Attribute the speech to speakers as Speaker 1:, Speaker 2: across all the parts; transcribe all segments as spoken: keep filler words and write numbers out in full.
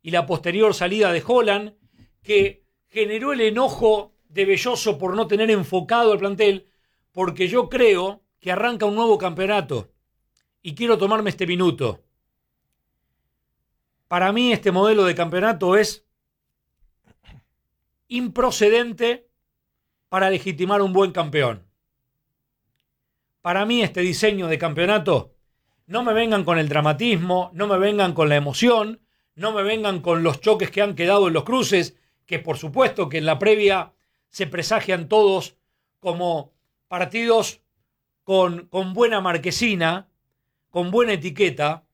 Speaker 1: y la posterior salida de Haaland, que generó el enojo de Belloso por no tener enfocado el plantel, porque yo creo que arranca un nuevo campeonato y quiero tomarme este minuto. Para mí este modelo de campeonato es improcedente para legitimar un buen campeón. Para mí este diseño de campeonato, no me vengan con el dramatismo, no me vengan con la emoción, no me vengan con los choques que han quedado en los cruces, que por supuesto que en la previa se presagian todos como partidos con, con buena marquesina, con buena etiqueta,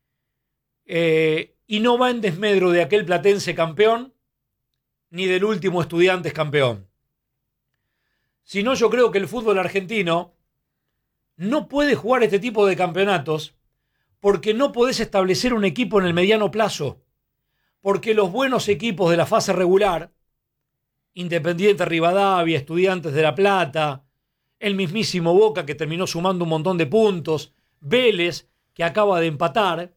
Speaker 1: eh, y no va en desmedro de aquel Platense campeón, ni del último Estudiantes campeón. Sino yo creo que el fútbol argentino no puede jugar este tipo de campeonatos porque no podés establecer un equipo en el mediano plazo. Porque los buenos equipos de la fase regular, Independiente Rivadavia, Estudiantes de La Plata, el mismísimo Boca que terminó sumando un montón de puntos, Vélez que acaba de empatar,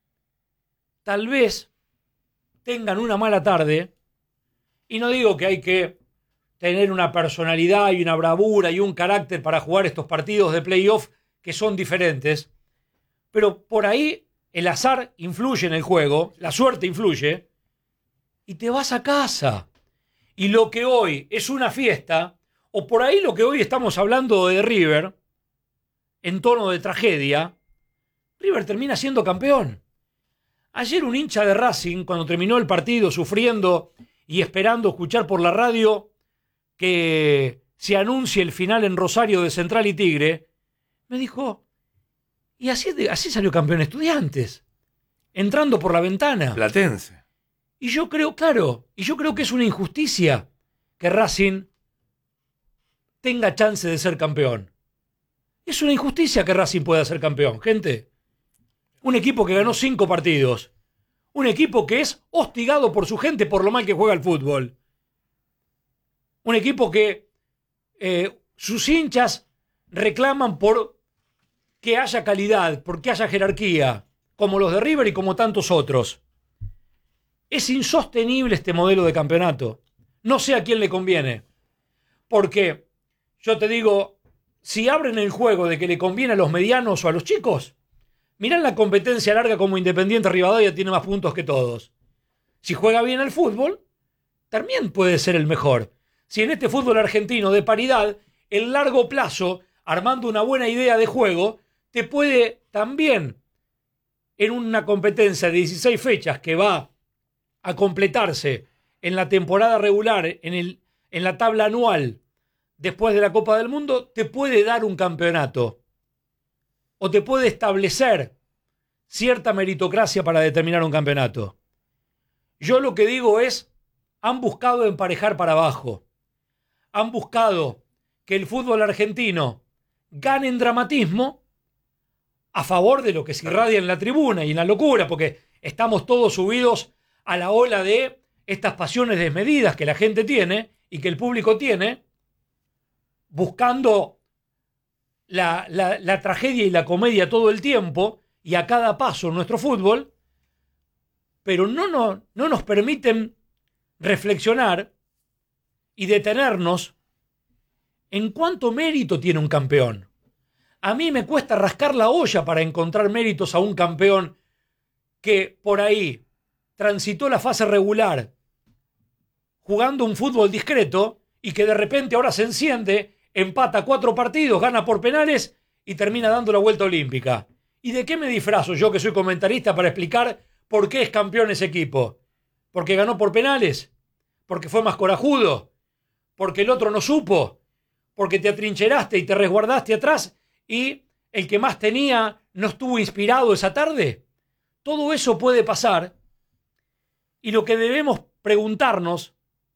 Speaker 1: tal vez tengan una mala tarde, y no digo que hay que tener una personalidad y una bravura y un carácter para jugar estos partidos de playoff que son diferentes, pero por ahí el azar influye en el juego, la suerte influye, y te vas a casa. Y lo que hoy es una fiesta, o por ahí lo que hoy estamos hablando de River, en tono de tragedia, River termina siendo campeón. Ayer un hincha de Racing, cuando terminó el partido sufriendo y esperando escuchar por la radio que se anuncie el final en Rosario de Central y Tigre, me dijo, y así, así salió campeón Estudiantes, entrando por la ventana.
Speaker 2: Platense.
Speaker 1: Y yo creo, claro, y yo creo que es una injusticia que Racing tenga chance de ser campeón. Es una injusticia que Racing pueda ser campeón, gente. Un equipo que ganó cinco partidos. Un equipo que es hostigado por su gente por lo mal que juega el fútbol. Un equipo que eh, sus hinchas reclaman por que haya calidad, por que haya jerarquía, como los de River y como tantos otros. Es insostenible este modelo de campeonato. No sé a quién le conviene. Porque, yo te digo, si abren el juego de que le conviene a los medianos o a los chicos, mirá la competencia larga como Independiente Rivadavia tiene más puntos que todos. Si juega bien al fútbol, también puede ser el mejor. Si en este fútbol argentino de paridad, en largo plazo, armando una buena idea de juego, te puede también, en una competencia de dieciséis fechas que va a completarse en la temporada regular, en, el, en la tabla anual, después de la Copa del Mundo, te puede dar un campeonato. O te puede establecer cierta meritocracia para determinar un campeonato. Yo lo que digo es, han buscado emparejar para abajo. Han buscado que el fútbol argentino gane en dramatismo a favor de lo que se irradia en la tribuna y en la locura, porque estamos todos subidos a la ola de estas pasiones desmedidas que la gente tiene y que el público tiene, buscando la, la, la tragedia y la comedia todo el tiempo y a cada paso en nuestro fútbol, pero no, no, no nos permiten reflexionar y detenernos en cuánto mérito tiene un campeón. A mí me cuesta rascar la olla para encontrar méritos a un campeón que por ahí transitó la fase regular jugando un fútbol discreto y que de repente ahora se enciende, empata cuatro partidos, gana por penales y termina dando la vuelta olímpica. ¿Y de qué me disfrazo yo que soy comentarista para explicar por qué es campeón ese equipo? ¿Porque ganó por penales? ¿Porque fue más corajudo? ¿Porque el otro no supo? ¿Porque te atrincheraste y te resguardaste atrás y el que más tenía no estuvo inspirado esa tarde? Todo eso puede pasar. Y lo que debemos preguntarnos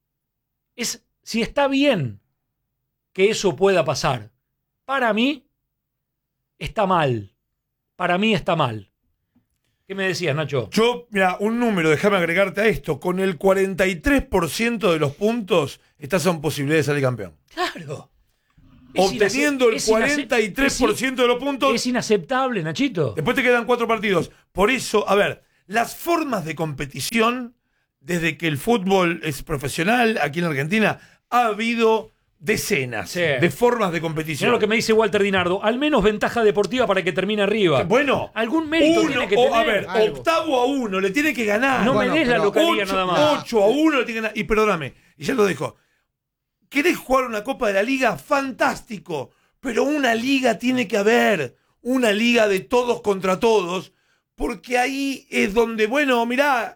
Speaker 1: es si está bien que eso pueda pasar. Para mí, está mal. Para mí está mal. ¿Qué me decías, Nacho?
Speaker 2: Yo, mira, un número, déjame agregarte a esto. Con el cuarenta y tres por ciento de los puntos, estás en posibilidad de salir campeón.
Speaker 1: Claro.
Speaker 2: Obteniendo el cuarenta y tres por ciento de los puntos.
Speaker 1: Es inaceptable, Nachito.
Speaker 2: Después te quedan cuatro partidos. Por eso, a ver, las formas de competición, desde que el fútbol es profesional aquí en Argentina, ha habido decenas
Speaker 1: Sí.
Speaker 2: de formas de competición.
Speaker 1: Mira lo que me dice Walter Dinardo. Al menos ventaja deportiva para que termine arriba.
Speaker 2: Bueno,
Speaker 1: algún mérito
Speaker 2: uno,
Speaker 1: tiene que
Speaker 2: o,
Speaker 1: tener.
Speaker 2: A ver,
Speaker 3: algo.
Speaker 2: octavo a uno, le tiene que ganar.
Speaker 1: No
Speaker 3: Bueno,
Speaker 1: me des la
Speaker 3: pero
Speaker 1: localía
Speaker 2: ocho,
Speaker 1: nada más.
Speaker 2: ocho a uno le tiene que ganar. Y perdóname, y ya lo dejo. ¿Querés jugar una Copa de la Liga? Fantástico. Pero una liga tiene que haber. Una liga de todos contra todos. Porque ahí es donde, bueno, mirá,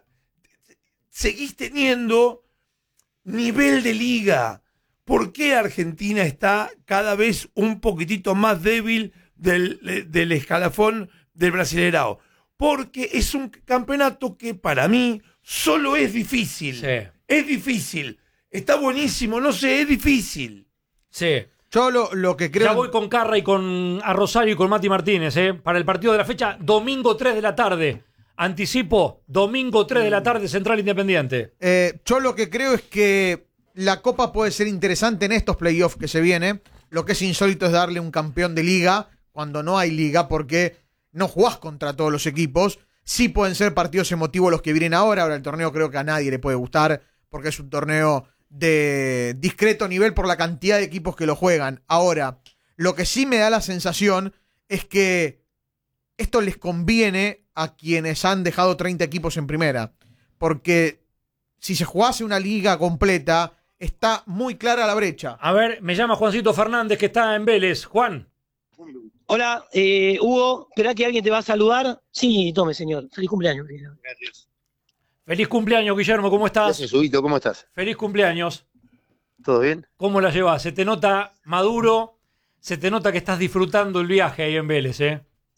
Speaker 2: seguís teniendo nivel de liga. ¿Por qué Argentina está cada vez un poquitito más débil del, del escalafón del Brasileirao? Porque es un campeonato que para mí solo es difícil.
Speaker 1: Sí.
Speaker 2: Es difícil. Está buenísimo, no sé, es difícil.
Speaker 1: Sí.
Speaker 3: Yo lo, lo que creo...
Speaker 1: Ya voy con Carra y con a Rosario y con Mati Martínez, ¿eh? Para el partido de la fecha, domingo tres de la tarde. Anticipo, domingo tres de la tarde, Central Independiente.
Speaker 3: Eh, yo lo que creo es que la Copa puede ser interesante en estos playoffs que se viene. Lo que es insólito es darle un campeón de liga cuando no hay liga, porque no jugás contra todos los equipos. Sí pueden ser partidos emotivos los que vienen ahora. Ahora el torneo creo que a nadie le puede gustar, porque es un torneo de discreto nivel por la cantidad de equipos que lo juegan. Ahora, lo que sí me da la sensación es que esto les conviene a quienes han dejado treinta equipos en primera, porque si se jugase una liga completa, está muy clara la brecha.
Speaker 1: A ver, me llama Juancito Fernández, que está en Vélez. Juan.
Speaker 4: Hola, eh, Hugo, ¿esperá que alguien te va a saludar? Sí, tome, señor. Feliz cumpleaños.
Speaker 5: Gracias.
Speaker 1: Feliz cumpleaños, Guillermo, ¿cómo estás?
Speaker 5: Gracias, Huguito, ¿cómo estás?
Speaker 1: Feliz cumpleaños.
Speaker 5: ¿Todo bien?
Speaker 1: ¿Cómo la llevas? Se te nota maduro, se te nota que estás disfrutando el viaje ahí en Vélez, ¿eh?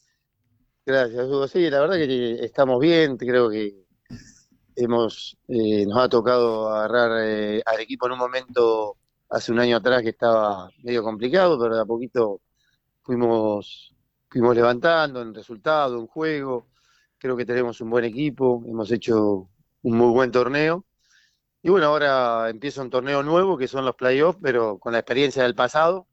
Speaker 5: Gracias, Hugo. Sí, la verdad que estamos bien, creo que hemos, eh, nos ha tocado agarrar eh, al equipo en un momento hace un año atrás que estaba medio complicado, pero de a poquito fuimos, fuimos levantando en resultado, en juego. Creo que tenemos un buen equipo, hemos hecho un muy buen torneo. Y bueno, ahora empieza un torneo nuevo que son los playoffs, pero con la experiencia del pasado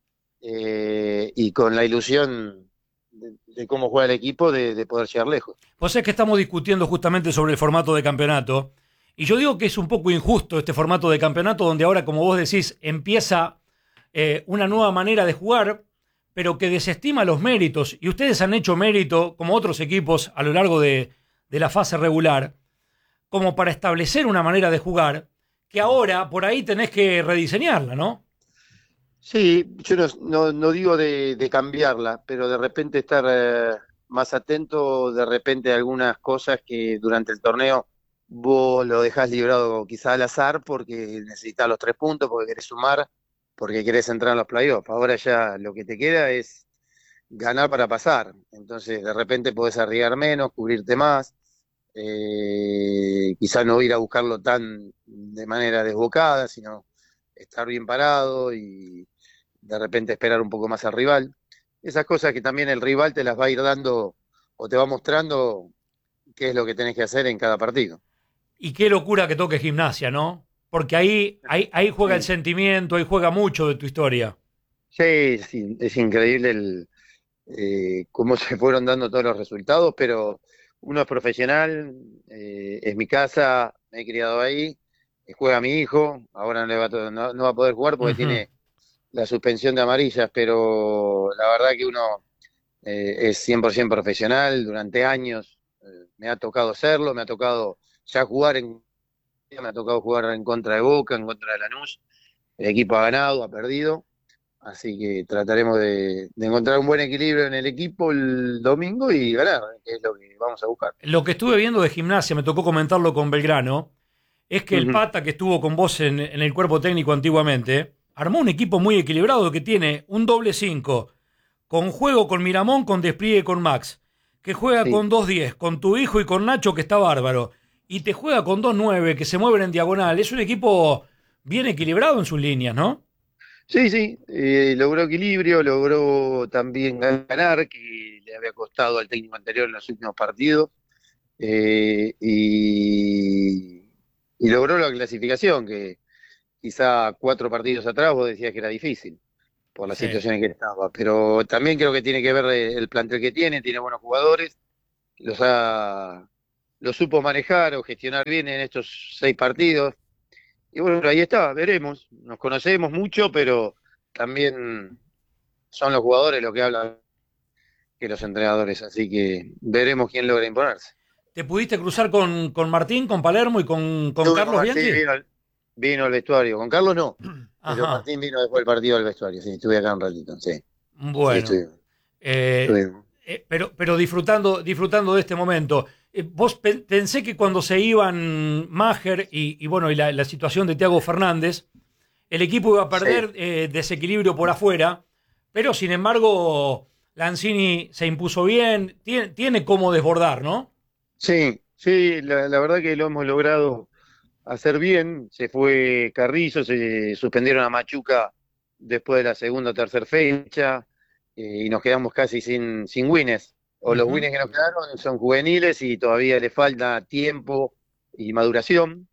Speaker 5: eh, y con la ilusión de, de cómo juega el equipo de, de poder llegar lejos.
Speaker 1: Pues es que estamos discutiendo justamente sobre el formato de campeonato. Y yo digo que es un poco injusto este formato de campeonato donde ahora, como vos decís, empieza eh, una nueva manera de jugar, pero que desestima los méritos. Y ustedes han hecho mérito, como otros equipos, a lo largo de, de la fase regular, como para establecer una manera de jugar que ahora por ahí tenés que rediseñarla, ¿no?
Speaker 5: Sí, yo no, no, no digo de, de cambiarla, pero de repente estar eh, más atento, de repente a algunas cosas que durante el torneo vos lo dejás librado quizá al azar porque necesitas los tres puntos, porque querés sumar, porque querés entrar en los playoffs. Ahora ya lo que te queda es ganar para pasar. Entonces de repente podés arriesgar menos, cubrirte más, eh, quizá no ir a buscarlo tan de manera desbocada, sino estar bien parado y de repente esperar un poco más al rival. Esas cosas que también el rival te las va a ir dando o te va mostrando qué es lo que tenés que hacer en cada partido.
Speaker 1: Y qué locura que toque Gimnasia, ¿no? Porque ahí, ahí, ahí juega el sentimiento, ahí juega mucho de tu historia.
Speaker 5: Sí, sí, es increíble el, eh, cómo se fueron dando todos los resultados, pero uno es profesional, eh, es mi casa, me he criado ahí, eh, juega mi hijo, ahora no, le va, a, no, no va a poder jugar porque uh-huh. tiene la suspensión de amarillas, pero la verdad que uno eh, es cien por ciento profesional, durante años eh, me ha tocado serlo, me ha tocado ya jugar en, me ha tocado jugar en contra de Boca, en contra de Lanús, el equipo ha ganado, ha perdido, así que trataremos de, de encontrar un buen equilibrio en el equipo el domingo y ganar, que es lo que vamos a buscar.
Speaker 1: Lo que estuve viendo de Gimnasia, me tocó comentarlo con Belgrano, es que uh-huh. el Pata que estuvo con vos en, en el cuerpo técnico antiguamente, armó un equipo muy equilibrado que tiene un doble cinco, con juego con Miramón, con despliegue con Max, que juega sí. con dos diez, con tu hijo y con Nacho, que está bárbaro, y te juega con dos nueve, que se mueven en diagonal. Es un equipo bien equilibrado en sus líneas, ¿no?
Speaker 5: Sí, sí, eh, logró equilibrio, logró también ganar, que le había costado al técnico anterior en los últimos partidos, eh, y, y logró la clasificación, que quizá cuatro partidos atrás vos decías que era difícil, por la sí. situación en que estaba, pero también creo que tiene que ver el plantel que tiene, tiene buenos jugadores, los ha, lo supo manejar o gestionar bien en estos seis partidos. Y bueno, ahí está, veremos. Nos conocemos mucho, pero también son los jugadores los que hablan que los entrenadores, así que veremos quién logra imponerse.
Speaker 1: ¿Te pudiste cruzar con, con Martín, con Palermo y con, con
Speaker 5: No,
Speaker 1: Carlos
Speaker 5: Martín
Speaker 1: Bianchi?
Speaker 5: vino al, vino al vestuario, con Carlos no, pero
Speaker 1: Ajá.
Speaker 5: Martín vino después del partido al vestuario, sí, estuve acá un ratito, sí.
Speaker 1: Bueno,
Speaker 5: Sí, estuve,
Speaker 1: eh,
Speaker 5: estuve.
Speaker 1: eh, pero, pero disfrutando, disfrutando de este momento. Eh, vos pe- pensé que cuando se iban Maher y, y bueno y la, la situación de Thiago Fernández, el equipo iba a perder
Speaker 5: Sí.
Speaker 1: eh, desequilibrio por afuera, pero sin embargo Lanzini se impuso bien, tiene, tiene cómo desbordar, ¿no?
Speaker 5: Sí, sí, la, la verdad que lo hemos logrado hacer bien. Se fue Carrizo, se suspendieron a Machuca después de la segunda o tercera fecha, eh, y nos quedamos casi sin, sin winners. O los
Speaker 1: Ujú.
Speaker 5: winners que nos quedaron son juveniles y todavía le falta tiempo y maduración.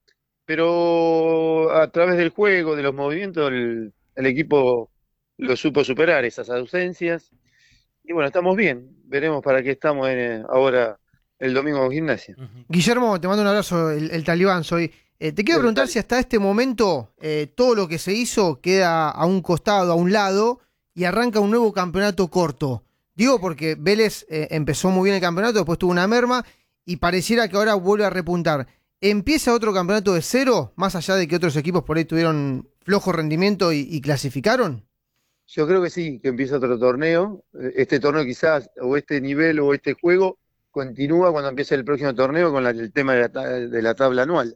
Speaker 5: Pero a través del juego, de los movimientos, el, el equipo lo supo superar esas ausencias. Y bueno, estamos bien. Veremos para qué estamos en, ahora el domingo en Gimnasia.
Speaker 1: Ujú.
Speaker 6: Guillermo, te mando un abrazo, el, el talibán soy. Eh, te quiero
Speaker 5: El
Speaker 6: preguntar
Speaker 5: Tali.
Speaker 6: si hasta este momento eh, todo lo que se hizo queda a un costado, a un lado, y arranca un nuevo campeonato corto. Digo porque Vélez eh, empezó muy bien el campeonato, después tuvo una merma, y pareciera que ahora vuelve a repuntar. ¿Empieza otro campeonato de cero, más allá de que otros equipos por ahí tuvieron flojo rendimiento y, y clasificaron?
Speaker 5: Yo creo que sí, que empieza otro torneo. Eh, Este torneo quizás, o este nivel o este juego, continúa cuando empiece el próximo torneo con la- el tema de la, ta- de la tabla anual.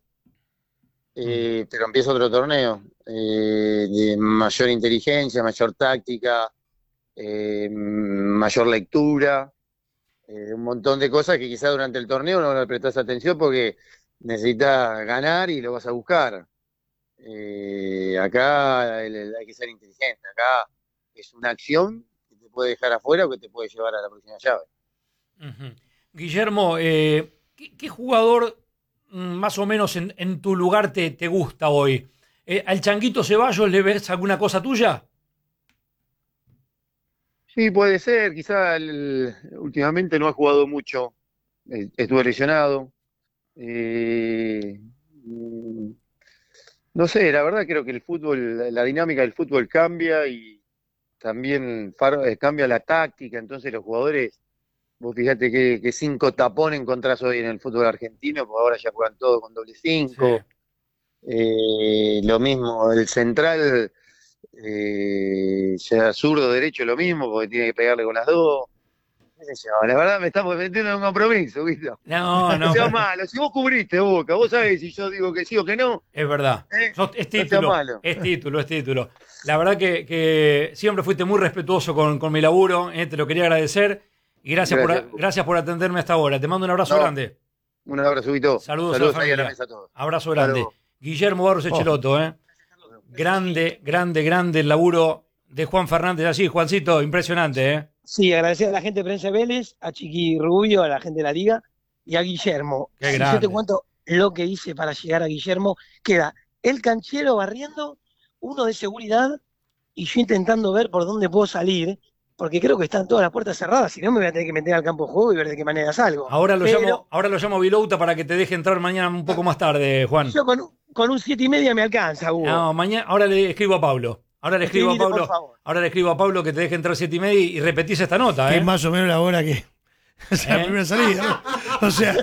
Speaker 5: Eh, pero empieza otro torneo eh, de mayor inteligencia, mayor táctica, eh, mayor lectura, eh, un montón de cosas que quizás durante el torneo no le prestás atención porque necesitas ganar y lo vas a buscar. Eh, acá el- el- hay que ser inteligente, acá es una acción que te puede dejar afuera o que te puede llevar a la próxima llave.
Speaker 1: Ujú. Guillermo, eh, ¿qué, qué jugador mm, más o menos en, en tu lugar te, te gusta hoy? Eh, ¿Al Changuito Ceballos le ves alguna cosa tuya?
Speaker 5: Sí, puede ser, quizá el- últimamente no ha jugado mucho, eh, estuvo lesionado. Eh, mm, no sé, la verdad creo que el fútbol, la, la dinámica del fútbol cambia y también far- eh, cambia la táctica, entonces los jugadores, vos fíjate que, que cinco tapones encontrás hoy en el fútbol argentino, porque ahora ya juegan todo con doble cinco. Eh, lo mismo, el central, eh, sea zurdo, derecho, lo mismo, porque tiene que pegarle con las dos. Qué sé yo, la verdad me estamos metiendo en un compromiso, ¿viste?
Speaker 1: No, no,
Speaker 5: No sea
Speaker 1: pero-
Speaker 5: malo, si vos cubriste Boca, vos sabés si yo digo que sí o que no,
Speaker 1: es verdad.
Speaker 5: ¿eh?
Speaker 1: Sos- es
Speaker 5: No sea
Speaker 1: título,
Speaker 5: malo.
Speaker 1: es título, es título. La verdad que, que siempre fuiste muy respetuoso con, con mi laburo, eh, te lo quería agradecer y gracias,
Speaker 5: Gracias.
Speaker 1: Por, gracias por atenderme hasta ahora. Te mando un abrazo
Speaker 5: No.
Speaker 1: grande.
Speaker 5: Un abrazo, Vito.
Speaker 1: Saludos a la
Speaker 5: ahí a
Speaker 1: familia.
Speaker 5: la mesa a todos.
Speaker 1: Abrazo
Speaker 5: Hasta
Speaker 1: grande.
Speaker 5: luego.
Speaker 1: Guillermo Barros Echeloto, ¿eh? Grande, grande, grande el laburo de Juan Fernández allí. Juancito, impresionante, ¿eh?
Speaker 4: Sí, agradecer a la gente de Prensa Vélez, a Chiqui Rubio, a la gente de la Liga y a Guillermo.
Speaker 1: Qué
Speaker 4: Si
Speaker 1: grande.
Speaker 4: yo te cuento lo que hice para llegar a Guillermo, queda el canchero barriendo, uno de seguridad y yo intentando ver por dónde puedo salir, porque creo que están todas las puertas cerradas, si no me voy a tener que meter al campo de juego y ver de qué manera salgo.
Speaker 1: Ahora lo,
Speaker 4: Pero
Speaker 1: llamo, ahora lo llamo a Vilouta para que te deje entrar mañana un poco más tarde, Juan.
Speaker 4: yo con, con un siete y media me alcanza, Hugo.
Speaker 1: No, mañana, ahora le escribo a Pablo. Ahora le escribo a
Speaker 4: Escribile, por
Speaker 1: Pablo.
Speaker 4: favor.
Speaker 1: Ahora le escribo a Pablo que te deje entrar siete y media y, y repetís esta nota,
Speaker 2: Que
Speaker 1: ¿eh?
Speaker 2: es más o menos la hora que. Es la
Speaker 1: ¿Eh?
Speaker 2: primera salida, ¿no? O sea,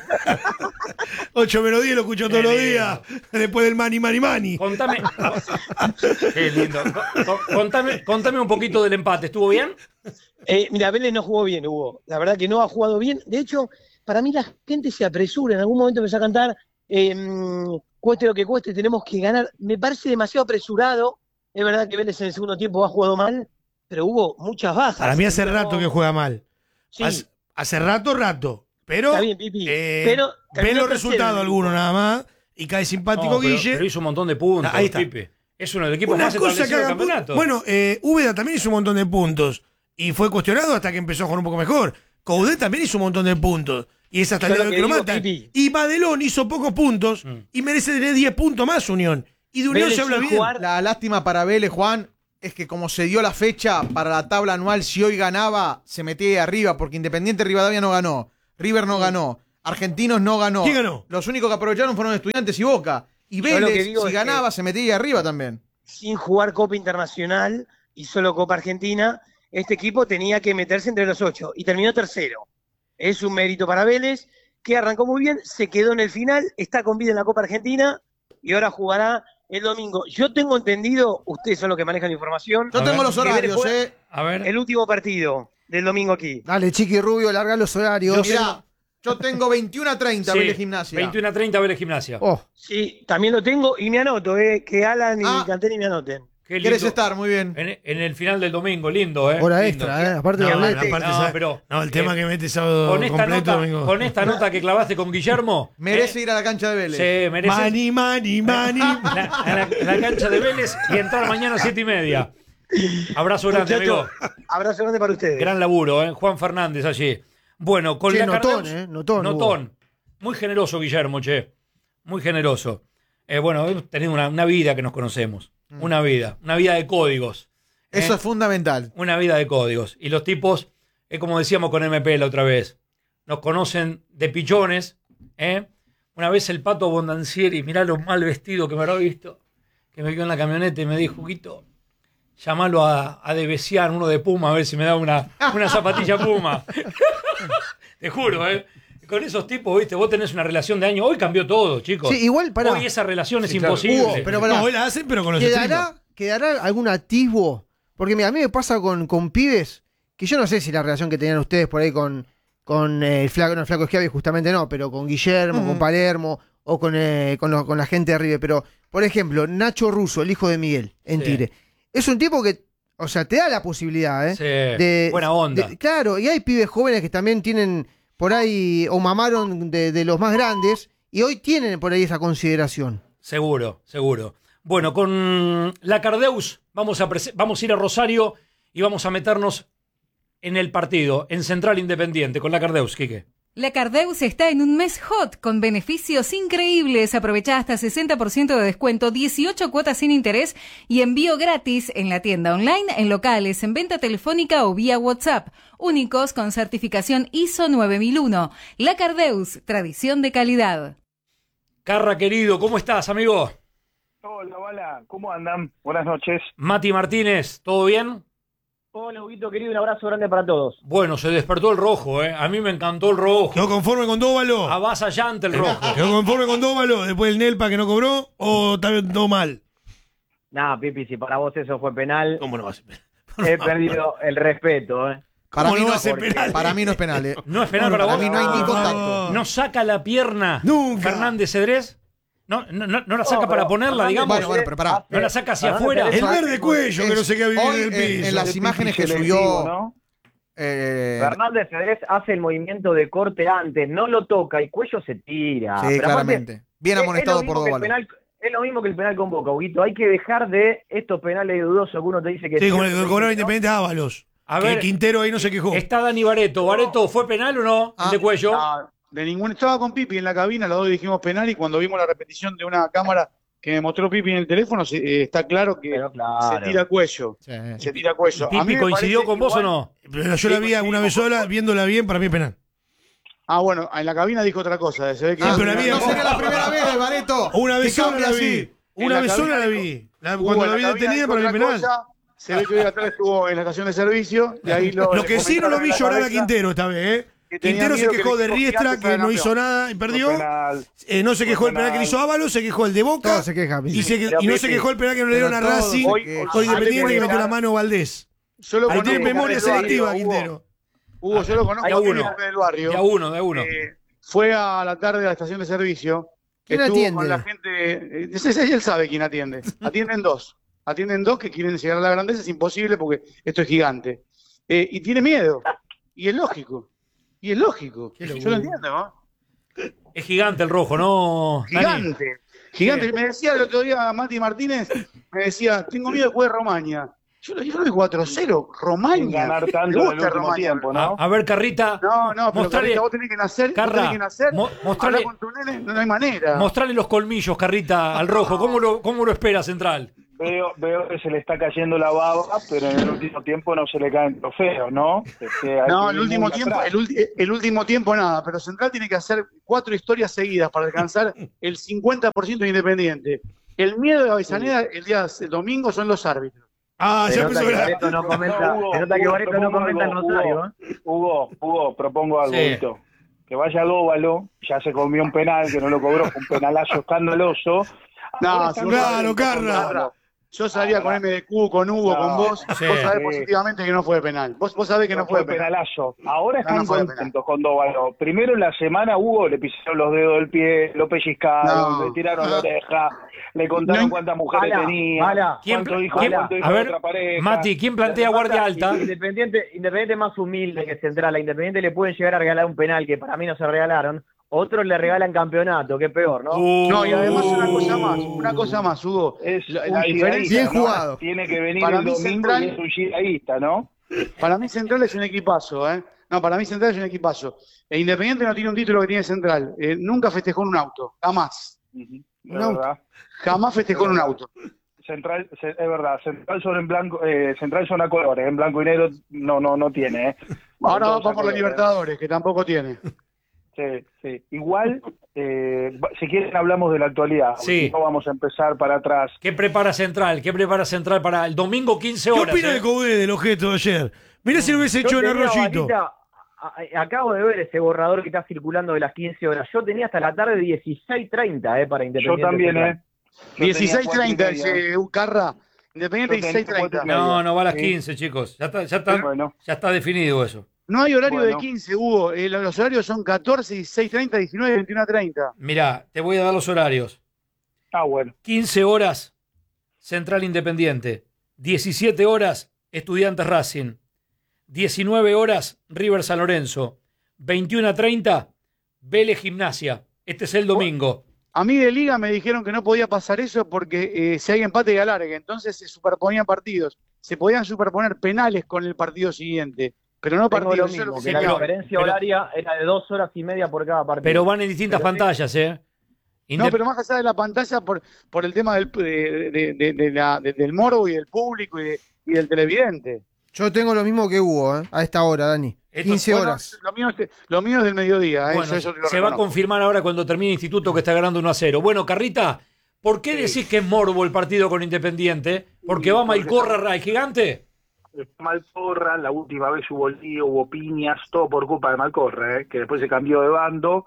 Speaker 2: ocho menos diez lo escucho todos los
Speaker 1: Qué
Speaker 2: días. Después del mani, mani, mani.
Speaker 1: Contame. Qué lindo. Co- co- Contame, contame un poquito del empate. ¿Estuvo bien?
Speaker 4: Eh, mira, Vélez no jugó bien, Hugo. La verdad que no ha jugado bien. De hecho, para mí la gente se apresura. En algún momento empezó a cantar, eh, cueste lo que cueste, tenemos que ganar. Me parece demasiado apresurado. Es verdad que Vélez en el segundo tiempo ha jugado mal, pero hubo muchas bajas.
Speaker 2: Para mí hace
Speaker 4: No-
Speaker 2: rato que juega mal.
Speaker 4: Sí,
Speaker 2: Hace, hace rato, rato. Pero,
Speaker 4: está bien, Pipi.
Speaker 2: eh,
Speaker 4: pero
Speaker 2: ve
Speaker 4: terminó
Speaker 2: los
Speaker 4: tercero
Speaker 2: resultados
Speaker 4: el
Speaker 2: algunos
Speaker 4: equipo.
Speaker 2: nada más. Y cae simpático
Speaker 1: No, pero,
Speaker 2: Guille.
Speaker 1: pero hizo un montón de puntos,
Speaker 2: Ahí está.
Speaker 1: Pipe. Es uno de los equipos
Speaker 2: Una
Speaker 1: más
Speaker 2: cosa que
Speaker 1: establecidos del
Speaker 2: haga pu-
Speaker 1: campeonato.
Speaker 2: Bueno, eh, Úbeda también hizo un montón de puntos. Y fue cuestionado hasta que empezó a jugar un poco mejor. Coudet también hizo un montón de puntos. Y es hasta el
Speaker 4: Yo
Speaker 2: día
Speaker 4: lo
Speaker 2: de
Speaker 4: que
Speaker 2: que lo
Speaker 4: digo,
Speaker 2: matan.
Speaker 4: Pipi.
Speaker 2: Y Madelón hizo pocos puntos.
Speaker 1: Mm.
Speaker 2: Y merece tener diez puntos más, Unión. Y de Unión
Speaker 4: Vélez
Speaker 2: se habla
Speaker 4: sin
Speaker 2: bien.
Speaker 4: jugar-
Speaker 3: La lástima para Vélez, Juan, es que como se dio la fecha para la tabla anual, si hoy ganaba, se metía ahí arriba, porque Independiente Rivadavia no ganó, River no ganó, Argentinos no ganó.
Speaker 2: ¿Quién ganó?
Speaker 3: Los únicos que aprovecharon fueron Estudiantes y Boca. Y
Speaker 4: Yo lo que
Speaker 3: Vélez,
Speaker 4: digo
Speaker 3: si
Speaker 4: es
Speaker 3: ganaba,
Speaker 4: que-
Speaker 3: se metía ahí arriba también.
Speaker 4: Sin jugar Copa Internacional y solo Copa Argentina, este equipo tenía que meterse entre los ocho y terminó tercero. Es un mérito para Vélez, que arrancó muy bien, se quedó en el final, está con vida en la Copa Argentina y ahora jugará el domingo. Yo tengo entendido, ustedes son los que manejan la información,
Speaker 3: Yo
Speaker 1: A
Speaker 3: tengo
Speaker 1: ver,
Speaker 3: los
Speaker 4: que Vélez
Speaker 3: horarios,
Speaker 4: juega
Speaker 3: ¿eh?
Speaker 1: A ver.
Speaker 4: el último partido del domingo aquí.
Speaker 6: Dale, Chiqui Rubio, larga los horarios.
Speaker 3: Yo, mirá, yo tengo veintiuno a treinta,
Speaker 1: Sí,
Speaker 3: Vélez Gimnasia.
Speaker 1: veintiuno a treinta Vélez Gimnasia.
Speaker 6: Oh,
Speaker 4: Sí, también lo tengo y me anoto, eh, que Alan y
Speaker 3: Ah.
Speaker 4: Canteri me anoten.
Speaker 1: Qué lindo.
Speaker 3: ¿Quieres estar? Muy bien.
Speaker 1: En, en el final del domingo, lindo, ¿eh?
Speaker 6: hora
Speaker 1: Lindo.
Speaker 6: extra, ¿eh? Aparte
Speaker 2: No,
Speaker 6: de
Speaker 2: no,
Speaker 6: doblete.
Speaker 2: aparte,
Speaker 1: No,
Speaker 2: ¿sabes?
Speaker 1: pero,
Speaker 2: no, el tema
Speaker 1: eh,
Speaker 2: que mete sábado
Speaker 1: Con esta,
Speaker 2: completo,
Speaker 1: nota,
Speaker 2: domingo.
Speaker 1: con esta nota que clavaste con Guillermo,
Speaker 3: Merece
Speaker 1: eh,
Speaker 3: ir a la cancha de Vélez.
Speaker 1: se merece
Speaker 2: Mani, mani, mani.
Speaker 1: la, a la, la cancha de Vélez y entrar mañana a siete y media. Abrazo grande,
Speaker 4: Muchachos,
Speaker 1: amigo.
Speaker 4: abrazo grande para ustedes.
Speaker 1: Gran laburo, ¿eh? Juan Fernández allí. Bueno, con
Speaker 6: Che,
Speaker 1: la
Speaker 6: notón,
Speaker 1: Cardeus-
Speaker 6: ¿eh? Notón,
Speaker 1: Notón. Muy generoso, Guillermo, che. Muy generoso. Eh, bueno, hemos tenido una, una vida que nos conocemos. Una vida. Una vida de códigos. ¿eh?
Speaker 3: Eso es fundamental.
Speaker 1: Una vida de códigos. Y los tipos, es como decíamos con M P la otra vez, nos conocen de pichones. ¿eh? Una vez el Pato Bondancieri, mirá lo mal vestido que me habrá visto, que me quedó en la camioneta y me dijo, Quito, llamalo a, a De Besián, uno de Puma, a ver si me da una, una zapatilla Puma. Te juro, ¿eh? Con esos tipos, viste, vos tenés una relación de años. Hoy cambió todo, chicos.
Speaker 6: Sí, igual, pará.
Speaker 1: Hoy esa relación es
Speaker 2: Sí, claro.
Speaker 1: imposible.
Speaker 6: Hugo, pero pará.
Speaker 2: No, hoy la hacen, pero con los estrictos.
Speaker 6: ¿Quedará, ¿Quedará algún atisbo? Porque mira, a mí me pasa con, con pibes que yo no sé si la relación que tenían ustedes por ahí con, con eh, el flaco, no, el flaco Schiavi justamente no, pero con Guillermo,
Speaker 3: Mm.
Speaker 6: con Palermo o con, eh, con, lo- con la gente de River. Pero, por ejemplo, Nacho Russo, el hijo de Miguel, en
Speaker 1: Sí.
Speaker 6: Tigre. Es un tipo que, o sea, te da la posibilidad, ¿eh?
Speaker 1: Sí,
Speaker 6: de-
Speaker 1: buena onda.
Speaker 6: de- claro, y hay pibes jóvenes que también tienen por ahí, o mamaron de, de los más grandes, y hoy tienen por ahí esa consideración.
Speaker 1: Seguro, seguro. Bueno, con la Cardeus vamos a, prese- vamos a ir a Rosario y vamos a meternos en el partido, en Central Independiente, con la Cardeus, Quique.
Speaker 7: La Cardeus está en un mes hot con beneficios increíbles. Aprovecha hasta sesenta por ciento de descuento, dieciocho cuotas sin interés y envío gratis en la tienda online, en locales, en venta telefónica o vía WhatsApp. Únicos con certificación I S O nueve mil uno. La Cardeus, tradición de calidad.
Speaker 1: Carra, querido, ¿cómo estás, amigo?
Speaker 8: Hola, hola, ¿cómo andan? Buenas noches.
Speaker 1: Mati Martínez, ¿todo bien?
Speaker 8: Hola, Huguito, querido, un abrazo grande para todos.
Speaker 1: Bueno, se despertó el rojo, ¿eh? A mí me encantó el rojo.
Speaker 2: ¿Quedó conforme con Dóvalo?
Speaker 1: Avasallante el rojo.
Speaker 2: ¿Quedó conforme con Dóvalo después del Nelpa que no cobró? ¿O está todo mal?
Speaker 8: Nah, Pipi, si para vos eso fue penal,
Speaker 2: ¿Cómo no va a ser?
Speaker 8: he perdido el respeto, ¿eh?
Speaker 3: Para
Speaker 2: ¿Cómo
Speaker 3: mí,
Speaker 2: no
Speaker 3: no,
Speaker 2: va a ser
Speaker 3: porque-
Speaker 2: penal?
Speaker 3: para mí no es penal. eh.
Speaker 1: ¿No es penal
Speaker 3: No,
Speaker 1: para
Speaker 3: para
Speaker 1: vos?
Speaker 3: mí no hay ni
Speaker 2: No.
Speaker 3: contacto.
Speaker 1: ¿No saca la pierna
Speaker 2: Nunca.
Speaker 1: Fernández Cedrés? ¿No, no, no, no la saca
Speaker 8: No,
Speaker 1: para
Speaker 8: pero
Speaker 1: ponerla,
Speaker 8: Fernández
Speaker 1: digamos?
Speaker 3: Bueno, bueno, pero pará.
Speaker 1: ¿No la saca hacia
Speaker 8: Fernández
Speaker 1: afuera?
Speaker 8: Cedrés-
Speaker 2: El verde cuello que no se queda vivir
Speaker 3: Hoy,
Speaker 2: en el
Speaker 3: en-
Speaker 2: piso.
Speaker 3: en las
Speaker 8: El
Speaker 3: imágenes que
Speaker 8: selectivo,
Speaker 3: subió
Speaker 8: ¿no?
Speaker 3: eh,
Speaker 8: Fernández Cedrés hace el movimiento de corte antes, no lo toca y cuello se tira.
Speaker 3: sí,
Speaker 8: Pero aparte,
Speaker 3: claramente. Bien
Speaker 8: es-
Speaker 3: amonestado
Speaker 8: es lo
Speaker 3: por
Speaker 8: mismo que el
Speaker 3: Dóvalo.
Speaker 8: penal- Es lo mismo que el penal con Boca, Huguito. Hay que dejar de estos penales dudosos que uno te dice que...
Speaker 2: Sí, como el que
Speaker 8: ¿no?
Speaker 2: cobró Independiente Ábalos.
Speaker 1: A
Speaker 2: Que
Speaker 1: ver,
Speaker 2: Quintero ahí no se quejó.
Speaker 1: está Dani Bareto. ¿Bareto fue penal o no?
Speaker 3: Ah,
Speaker 1: ¿El de cuello?
Speaker 9: No, de ningún estaba con Pipi en la cabina, los dos dijimos penal y cuando vimos la repetición de una cámara que me mostró Pipi en el teléfono, se- eh, está claro que
Speaker 8: Pero claro.
Speaker 9: se tira cuello,
Speaker 3: Sí.
Speaker 9: se tira cuello. A mí
Speaker 1: ¿Pipi
Speaker 9: me
Speaker 1: coincidió
Speaker 9: parece
Speaker 1: con vos
Speaker 9: igual-
Speaker 1: o no?
Speaker 2: Pero yo la vi una vez sola, viéndola bien, para mí es penal.
Speaker 9: Ah, bueno, en la cabina dijo otra cosa, se ve que
Speaker 2: Ah, pero la vi-
Speaker 3: no sería la primera vez, Bareto.
Speaker 2: Una vez
Speaker 3: que
Speaker 2: sola
Speaker 3: cambia
Speaker 2: la
Speaker 3: así.
Speaker 2: vi.
Speaker 9: En
Speaker 2: Una
Speaker 9: la
Speaker 2: vez
Speaker 9: cabina
Speaker 2: sola la
Speaker 9: dijo-
Speaker 2: vi. La-
Speaker 9: Hubo
Speaker 2: Cuando
Speaker 9: en
Speaker 2: la vi
Speaker 9: cabina
Speaker 2: detenida,
Speaker 9: dijo
Speaker 2: para mí
Speaker 9: otra
Speaker 2: penal.
Speaker 9: cosa, se ve que hoy atrás estuvo en la estación de servicio y ahí lo...
Speaker 2: Lo
Speaker 9: le
Speaker 2: que sí no lo
Speaker 9: comentaron
Speaker 2: vi
Speaker 9: en la
Speaker 2: llorar a
Speaker 9: cabeza
Speaker 2: Quintero esta vez, ¿eh?
Speaker 9: que tenía
Speaker 2: Quintero se
Speaker 9: miedo que
Speaker 2: quejó
Speaker 9: le
Speaker 2: de
Speaker 9: dijo
Speaker 2: Riestra,
Speaker 9: Gigante
Speaker 2: que no
Speaker 9: fue
Speaker 2: hizo
Speaker 9: campeón.
Speaker 2: nada y perdió.
Speaker 8: Fue penal.
Speaker 2: Eh, no se quejó el penal que le
Speaker 8: penal.
Speaker 2: hizo Ábalos, se quejó el de Boca.
Speaker 6: Todo se queja,
Speaker 2: Y, se que-
Speaker 8: Pero,
Speaker 2: y no se
Speaker 8: Pipi,
Speaker 2: quejó el penal que no le dieron a
Speaker 3: pero todo
Speaker 2: Racing
Speaker 3: se
Speaker 9: Hoy-
Speaker 3: queja.
Speaker 2: con Independiente que
Speaker 9: Hoy-
Speaker 2: metió la mano Valdés.
Speaker 9: Yo lo
Speaker 2: Ahí
Speaker 9: conozco
Speaker 2: tiene
Speaker 9: en
Speaker 2: memoria
Speaker 9: el barrio,
Speaker 2: selectiva,
Speaker 9: Hugo.
Speaker 2: Quintero.
Speaker 9: Hugo, yo lo conozco
Speaker 1: De a uno.
Speaker 9: en el barrio.
Speaker 1: De a uno, de a uno.
Speaker 9: Eh, fue a la tarde a la estación de servicio.
Speaker 6: ¿Quién
Speaker 9: Estuvo
Speaker 6: atiende?
Speaker 9: con la gente. eh, ese- ese él sabe quién atiende. Atienden dos. Atienden dos que quieren llegar a la grandeza. Es imposible porque esto es gigante. Eh, y tiene miedo. Y es lógico. Y es lógico.
Speaker 1: Qué
Speaker 9: Yo
Speaker 1: locura.
Speaker 9: lo entiendo, ¿no?
Speaker 1: Es gigante el rojo, ¿no? Dani?
Speaker 9: Gigante. Gigante.
Speaker 1: Sí.
Speaker 9: Me decía el otro día Mati Martínez, me decía, tengo miedo de jugar Romaña. Yo lo dije cuatro cero. Romaña.
Speaker 8: Ganar
Speaker 9: Me
Speaker 8: tanto en el
Speaker 9: gusta
Speaker 8: último
Speaker 9: Romaña.
Speaker 8: tiempo,
Speaker 1: A,
Speaker 8: ¿no?
Speaker 1: a ver, Carrita,
Speaker 9: No, no, pero
Speaker 1: Mostrale-
Speaker 9: Carrita, vos tenés que nacer, vos
Speaker 1: Carra,
Speaker 9: tenés que nacer,
Speaker 1: mo- mostrale-
Speaker 9: hablar con tu nene, no hay manera.
Speaker 1: mostrale los colmillos, Carrita, al rojo. ¿Cómo lo, cómo lo espera Central?
Speaker 10: veo, veo que se le está cayendo la baba, pero en el último tiempo no se le caen trofeos, ¿no? Este, hay
Speaker 9: No,
Speaker 10: que
Speaker 9: el
Speaker 10: ir
Speaker 9: último
Speaker 10: muy
Speaker 9: tiempo,
Speaker 10: atrás.
Speaker 9: el, ulti- el último tiempo nada, pero Central tiene que hacer cuatro historias seguidas para alcanzar el cincuenta por ciento de Independiente. El miedo de Avellaneda el día el domingo son los árbitros.
Speaker 2: Ah,
Speaker 8: Se
Speaker 2: ya
Speaker 8: nota
Speaker 2: empezó
Speaker 8: que
Speaker 2: la...
Speaker 8: Barreto no comenta,
Speaker 10: Hugo,
Speaker 8: se nota que
Speaker 10: Hugo,
Speaker 8: Barreto no
Speaker 10: propongo
Speaker 8: comenta en
Speaker 10: algo,
Speaker 8: Rosario,
Speaker 10: Hugo.
Speaker 8: ¿eh?
Speaker 10: Hugo, Hugo, propongo algo,
Speaker 1: Sí.
Speaker 10: Huguito. Que vaya Dóvalo, ya se comió un penal, que no lo cobró, fue un penalazo escandaloso.
Speaker 9: No,
Speaker 10: Ahora están
Speaker 2: claro,
Speaker 10: contentos con
Speaker 2: Carla.
Speaker 10: Dóvalo.
Speaker 9: Yo salía con M D Q, con Hugo,
Speaker 10: No,
Speaker 9: con vos.
Speaker 1: sí.
Speaker 9: Vos sabés
Speaker 10: Sí.
Speaker 9: positivamente que no fue penal. Vos, vos sabés que no,
Speaker 10: No
Speaker 9: fue
Speaker 10: fue
Speaker 9: penal.
Speaker 10: penalazo. Ahora
Speaker 9: No,
Speaker 10: están
Speaker 9: no fue
Speaker 10: contentos con Dóvalo. Primero en la semana Hugo le pisaron los dedos del pie, lo pellizcaron,
Speaker 9: No.
Speaker 10: le tiraron la
Speaker 9: Ah.
Speaker 10: oreja, le contaron
Speaker 9: No.
Speaker 10: cuántas mujeres
Speaker 8: Mala,
Speaker 10: tenía,
Speaker 8: mala.
Speaker 1: ¿Quién
Speaker 10: cuánto
Speaker 1: pla-
Speaker 10: dijo,
Speaker 1: quién-
Speaker 10: cuánto dijo
Speaker 1: a
Speaker 10: de
Speaker 1: ver,
Speaker 10: otra pareja.
Speaker 1: Mati, ¿quién plantea
Speaker 8: Lo que
Speaker 1: guardia
Speaker 8: pasa,
Speaker 1: alta?
Speaker 8: Independiente, Independiente más humilde que Central. A Independiente le pueden llegar a regalar un penal que para mí no se regalaron. Otros le regalan campeonato, que peor, ¿no?
Speaker 1: Uh,
Speaker 9: No, y además una cosa más, una cosa más, Hugo.
Speaker 10: Es
Speaker 9: La,
Speaker 10: un
Speaker 9: la
Speaker 10: giradista,
Speaker 9: diferencia,
Speaker 6: Bien
Speaker 10: ¿no?
Speaker 6: jugado.
Speaker 10: Tiene que venir
Speaker 9: Para
Speaker 10: el
Speaker 9: mí
Speaker 10: domingo
Speaker 9: Central-
Speaker 10: y es un giradista, ¿no?
Speaker 9: para mí Central es un equipazo, ¿eh? No, para mí Central es un equipazo. E Independiente no tiene un título que tiene Central. Eh, nunca festejó en un auto, jamás.
Speaker 10: Ujú, Es
Speaker 6: Un auto.
Speaker 10: verdad.
Speaker 9: Jamás festejó en un auto.
Speaker 10: Central, ce- es verdad, Central son en blanco, eh, Central son a colores, en blanco y negro no, no, no tiene, ¿eh?
Speaker 9: Ahora
Speaker 10: Todos
Speaker 9: va
Speaker 10: a
Speaker 9: por la
Speaker 10: colores.
Speaker 9: Libertadores, que tampoco tiene.
Speaker 10: Sí, sí. Igual, eh, va- si quieren hablamos de la actualidad.
Speaker 1: Sí.
Speaker 10: No vamos a empezar para atrás.
Speaker 1: ¿Qué prepara Central? ¿Qué prepara Central para el domingo quince
Speaker 2: ¿Qué
Speaker 1: horas?
Speaker 2: opina
Speaker 1: eh?
Speaker 2: de Coudet del objeto de ayer? Mirá si lo hubiese
Speaker 8: Yo
Speaker 2: hecho en
Speaker 8: tenía,
Speaker 2: Arroyito.
Speaker 8: Varita, a- a- acabo de ver ese borrador que está circulando de las quince horas. Yo tenía hasta la tarde dieciséis treinta eh, para
Speaker 10: Yo
Speaker 8: Independiente.
Speaker 10: también,
Speaker 8: Central.
Speaker 10: ¿eh? Yo tenía
Speaker 9: dieciséis treinta,
Speaker 10: cuatro y media.
Speaker 9: dice Carra. Independiente
Speaker 10: Yo tenía
Speaker 9: dieciséis treinta.
Speaker 10: cuatro y media.
Speaker 1: No, no va a las
Speaker 10: Sí.
Speaker 1: quince, chicos. Ya está, ya está,
Speaker 10: Bueno.
Speaker 1: ya está definido eso.
Speaker 9: No hay horario
Speaker 10: Bueno.
Speaker 9: de quince, Hugo. Eh, los horarios son catorce, dieciséis treinta, diecinueve, veintiuno treinta.
Speaker 1: Mirá, te voy a dar los horarios.
Speaker 10: Ah, bueno.
Speaker 1: quince horas, Central Independiente. diecisiete horas, Estudiantes Racing. diecinueve horas, River San Lorenzo. veintiuno treinta, Vélez Gimnasia. Este es el domingo.
Speaker 9: A mí de Liga me dijeron que no podía pasar eso porque eh, si hay empate y alargue, entonces se superponían partidos. Se podían superponer penales con el partido siguiente, pero no
Speaker 8: Tengo lo
Speaker 9: partidos. Eso es
Speaker 8: mismo,
Speaker 9: lo
Speaker 8: que
Speaker 9: que
Speaker 8: la
Speaker 9: se habla.
Speaker 8: diferencia
Speaker 1: pero-
Speaker 8: horaria era de dos horas y media por cada partido.
Speaker 1: Pero van en distintas
Speaker 8: Pero-
Speaker 1: pantallas, ¿eh?
Speaker 9: No,
Speaker 1: Indep-
Speaker 9: pero más allá de la pantalla, por, por el tema del, de, de- de- de la- de- del morbo y del público y, de- y del televidente.
Speaker 6: Yo tengo lo mismo que Hugo, ¿eh? A esta hora, Dani.
Speaker 1: Esto-
Speaker 6: quince
Speaker 9: Bueno,
Speaker 6: horas.
Speaker 9: lo, mío es, lo mío es del mediodía, ¿eh?
Speaker 1: Bueno,
Speaker 9: Eso- eso te lo
Speaker 1: se va a
Speaker 9: reconozco.
Speaker 1: confirmar ahora cuando termine el instituto que está ganando uno a cero. Bueno, Carrita, ¿por qué decís que es morbo el partido con Independiente? ¿Porque va Malcorra al gigante?
Speaker 10: Malcorra, la última vez hubo lío, hubo piñas, todo por culpa de Malcorra, ¿eh? Que después se cambió de bando,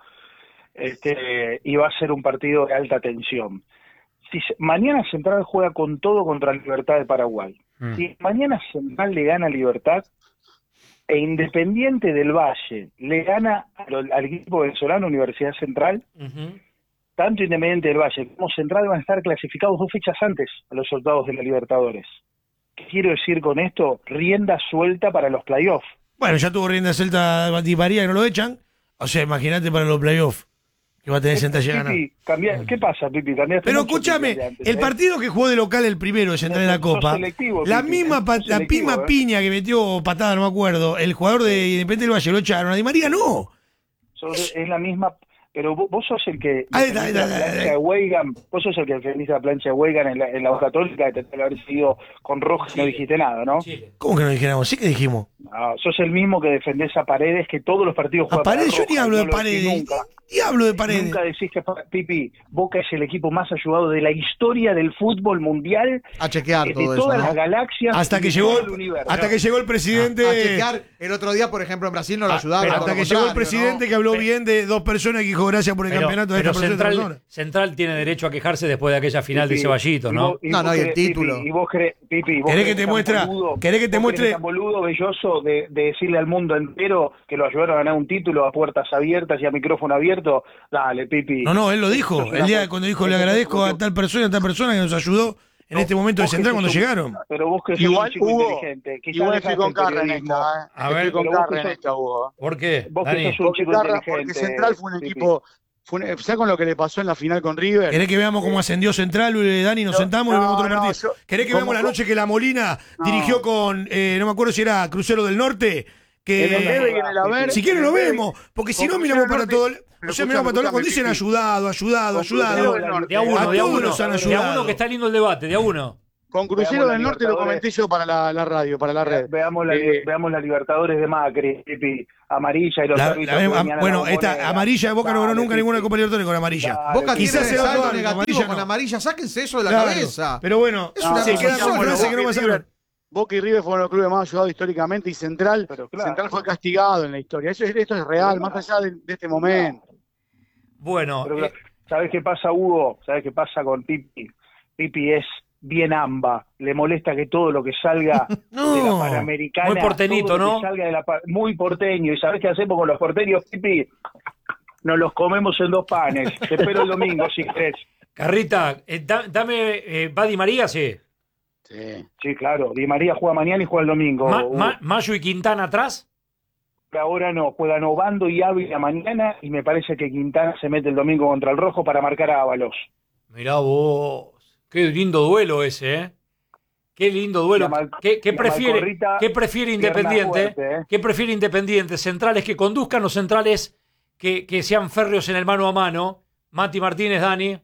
Speaker 10: este, y va a ser un partido de alta tensión. Si se- mañana Central juega con todo contra Libertad de Paraguay.
Speaker 1: Mm.
Speaker 10: Si mañana Central le gana a Libertad e Independiente del Valle le gana al, al equipo venezolano Universidad Central,
Speaker 1: Ujú.
Speaker 10: tanto Independiente del Valle como Central van a estar clasificados dos fechas antes a los octavos de la Libertadores. ¿Qué quiero decir con esto? Rienda suelta para los playoffs.
Speaker 2: Bueno, ya tuvo rienda celta Di María que no lo echan. O sea, imagínate para los playoffs que va a tener Central a ganar.
Speaker 10: Pipi, cambia- ¿qué pasa, Pipi? Cambiaste
Speaker 2: Pero
Speaker 10: mucho
Speaker 2: escúchame,
Speaker 10: Pipi, de antes,
Speaker 2: el
Speaker 10: ¿eh?
Speaker 2: partido que jugó de local el primero de Central en la
Speaker 10: Sos
Speaker 2: Copa,
Speaker 10: selectivo,
Speaker 2: la
Speaker 10: Pipi,
Speaker 2: misma pa-
Speaker 10: sos
Speaker 2: la
Speaker 10: selectivo,
Speaker 2: misma
Speaker 10: ¿eh?
Speaker 2: piña que metió patada, no me acuerdo, el jugador de Independiente del Valle lo echaron, a Di María no.
Speaker 10: Sos- es la misma, pero vos, vos sos el que
Speaker 2: Ahí está, ahí
Speaker 10: defendiste
Speaker 2: está,
Speaker 10: la
Speaker 2: ahí está.
Speaker 10: plancha de Weigan, vos sos el que defendiste la plancha de Weigan en la, en la voz católica, que te haber seguido con Rojas y no dijiste nada, ¿no?
Speaker 1: Chile.
Speaker 2: ¿Cómo que no dijéramos? Sí que dijimos.
Speaker 10: No, sos el mismo que defendés a Paredes, que todos los partidos
Speaker 2: A
Speaker 10: juegan para
Speaker 2: Paredes, yo
Speaker 10: Rojas,
Speaker 2: ni hablo
Speaker 10: y
Speaker 2: de
Speaker 10: no lo decís
Speaker 2: Paredes.
Speaker 10: nunca.
Speaker 2: Ni hablo de Paredes.
Speaker 10: Nunca decís que, Pipi, Boca es el equipo más ayudado de la historia del fútbol mundial,
Speaker 3: A chequear
Speaker 10: de
Speaker 3: todo eso,
Speaker 10: todas
Speaker 3: ¿no?
Speaker 10: las galaxias,
Speaker 2: Hasta
Speaker 10: y
Speaker 2: que
Speaker 10: de
Speaker 2: llegó,
Speaker 10: todo el universo.
Speaker 2: hasta que llegó el presidente.
Speaker 3: A chequear. El otro día, por ejemplo, en Brasil no lo ayudaron.
Speaker 2: Hasta
Speaker 3: todo lo
Speaker 2: que llegó el
Speaker 3: contrario,
Speaker 2: presidente
Speaker 3: ¿no?
Speaker 2: que habló bien de dos personas que dijo gracias por el
Speaker 1: Pero,
Speaker 2: campeonato de
Speaker 1: pero
Speaker 2: esta persona, esta
Speaker 1: Central,
Speaker 2: persona.
Speaker 1: Central tiene derecho a quejarse después de aquella final de
Speaker 10: Pipi,
Speaker 1: Ceballitos,
Speaker 10: y
Speaker 1: ¿no?
Speaker 10: vos-
Speaker 3: No,
Speaker 10: vos
Speaker 3: no, y el
Speaker 10: querés-
Speaker 3: título.
Speaker 10: Pipi, y vos querés, Pipi, vos
Speaker 2: ¿Querés que
Speaker 10: querés
Speaker 2: te
Speaker 10: tan
Speaker 2: muestra-
Speaker 10: boludo-
Speaker 2: querés que te
Speaker 10: vos
Speaker 2: muestre-
Speaker 10: tan boludo belloso de, de decirle al mundo entero que lo ayudaron a ganar un título a puertas abiertas y a micrófono abierto? Dale, Pipi.
Speaker 2: No, no, él lo dijo.
Speaker 10: Sos una
Speaker 2: El día
Speaker 10: fo-
Speaker 2: cuando dijo le
Speaker 10: sos una
Speaker 2: agradezco a
Speaker 10: foto-
Speaker 2: tal persona, a tal persona que nos ayudó en
Speaker 10: No,
Speaker 2: este momento de
Speaker 10: vos que
Speaker 2: Central
Speaker 10: sos
Speaker 2: cuando
Speaker 10: un-
Speaker 2: llegaron.
Speaker 10: Pero vos que sos
Speaker 9: Igual,
Speaker 10: un chico
Speaker 9: Hugo,
Speaker 10: inteligente. quizás
Speaker 9: igual
Speaker 10: dejaste
Speaker 9: estoy con
Speaker 10: el
Speaker 9: Carra en
Speaker 10: periodismo.
Speaker 9: esta, ¿eh?
Speaker 1: A
Speaker 9: Estoy
Speaker 1: ver,
Speaker 9: con
Speaker 10: pero vos
Speaker 9: Carra
Speaker 10: que
Speaker 9: en
Speaker 10: sos-
Speaker 9: esta, Hugo.
Speaker 1: ¿Por qué?
Speaker 10: Vos que
Speaker 1: Dani?
Speaker 10: sos un
Speaker 9: Porque,
Speaker 10: chico
Speaker 9: Carra,
Speaker 10: inteligente.
Speaker 9: porque Central fue un
Speaker 10: Pipi.
Speaker 9: equipo. Fue un, ¿sabes con lo que le pasó en la final con River?
Speaker 2: ¿Querés que veamos cómo ascendió Central, eh, Dani? Nos
Speaker 9: No,
Speaker 2: sentamos y
Speaker 9: no,
Speaker 2: vemos otro
Speaker 9: no,
Speaker 2: partido.
Speaker 9: yo-
Speaker 2: ¿Querés que
Speaker 9: como-
Speaker 2: veamos la noche que la Molina
Speaker 9: No.
Speaker 2: dirigió con, eh, no me acuerdo si era Crucero del Norte?
Speaker 9: En el
Speaker 2: Que
Speaker 9: Debe y en el Haber.
Speaker 2: si quieren lo
Speaker 9: en el Debe-
Speaker 2: vemos, porque si
Speaker 9: con
Speaker 2: no miramos
Speaker 9: Crucero
Speaker 2: para
Speaker 9: del
Speaker 2: todo.
Speaker 9: Norte.
Speaker 2: el-
Speaker 9: Pero
Speaker 2: O sea, miramos para todos
Speaker 9: escúchame,
Speaker 2: lados cuando dicen
Speaker 9: Pipi.
Speaker 2: ayudado, ayudado,
Speaker 9: Con Crucero
Speaker 2: ayudado.
Speaker 9: del Norte.
Speaker 1: De a uno,
Speaker 2: A
Speaker 1: de a
Speaker 2: todos
Speaker 1: uno.
Speaker 2: nos han
Speaker 1: De a
Speaker 2: ayudado.
Speaker 1: uno que está lindo el debate, de a uno.
Speaker 9: Con Crucero del Norte lo comenté yo para la, la radio, para la red.
Speaker 10: Veamos la,
Speaker 9: Eh,
Speaker 10: veamos la Libertadores de Macri, Pipi, amarilla y los
Speaker 2: La-
Speaker 10: árbitros
Speaker 2: la-
Speaker 10: que venían a la
Speaker 2: bueno, esta
Speaker 10: Bombonera.
Speaker 2: amarilla de Boca no ganó
Speaker 10: Dale,
Speaker 2: nunca ninguna
Speaker 10: Pipi.
Speaker 2: Copa Libertadores con amarilla.
Speaker 10: Dale,
Speaker 3: Boca
Speaker 10: Pipi.
Speaker 3: tiene
Speaker 2: Quizás el otro
Speaker 3: saldo
Speaker 2: año,
Speaker 3: negativo
Speaker 2: amarilla
Speaker 3: con
Speaker 2: no.
Speaker 3: amarilla. Sáquense eso de la
Speaker 2: Claro,
Speaker 3: cabeza.
Speaker 2: pero bueno,
Speaker 3: Es una
Speaker 2: se
Speaker 3: vergüenza.
Speaker 2: quedan con
Speaker 3: Bueno,
Speaker 2: frases que no
Speaker 9: Boca y
Speaker 2: pasaron.
Speaker 9: River- Boca y River fueron los clubes más ayudados históricamente y Central,
Speaker 10: Pero claro.
Speaker 9: Central fue castigado en la historia. Eso es, esto es real, más allá de, de este momento.
Speaker 1: Bueno,
Speaker 10: Pero,
Speaker 1: eh,
Speaker 10: ¿sabes qué pasa, Hugo? ¿Sabes qué pasa con Pipi? Pipi es bien amba, le molesta que todo lo que salga
Speaker 2: No,
Speaker 10: de la Panamericana,
Speaker 1: muy porteñito,
Speaker 10: todo lo
Speaker 1: ¿no?
Speaker 10: que salga de la pa- muy porteño. ¿Y sabes qué hacemos con los porteños, Pipi? Nos los comemos en dos panes. Te espero el domingo, si querés.
Speaker 1: Carrita, eh, da- dame, eh, ¿va Di María? Sí.
Speaker 9: Sí.
Speaker 10: Sí, claro. Di María juega mañana y juega el domingo.
Speaker 1: Ma-
Speaker 10: Hugo.
Speaker 1: Ma- Mayo y Quintana atrás.
Speaker 10: Ahora no, juegan Obando y Ávila mañana y me parece que Quintana se mete el domingo contra el Rojo para marcar a Ábalos.
Speaker 1: Mirá vos, qué lindo duelo ese, ¿eh? Qué lindo duelo.
Speaker 10: La Mal-
Speaker 1: ¿Qué, qué
Speaker 10: la
Speaker 1: prefiere,
Speaker 10: Malcorrita,
Speaker 1: ¿Qué prefiere
Speaker 10: pierna
Speaker 1: Independiente?
Speaker 10: fuerte, ¿eh?
Speaker 1: ¿Qué prefiere Independiente? ¿Centrales que conduzcan o centrales que, que sean férreos en el mano a mano? Mati Martínez, Dani.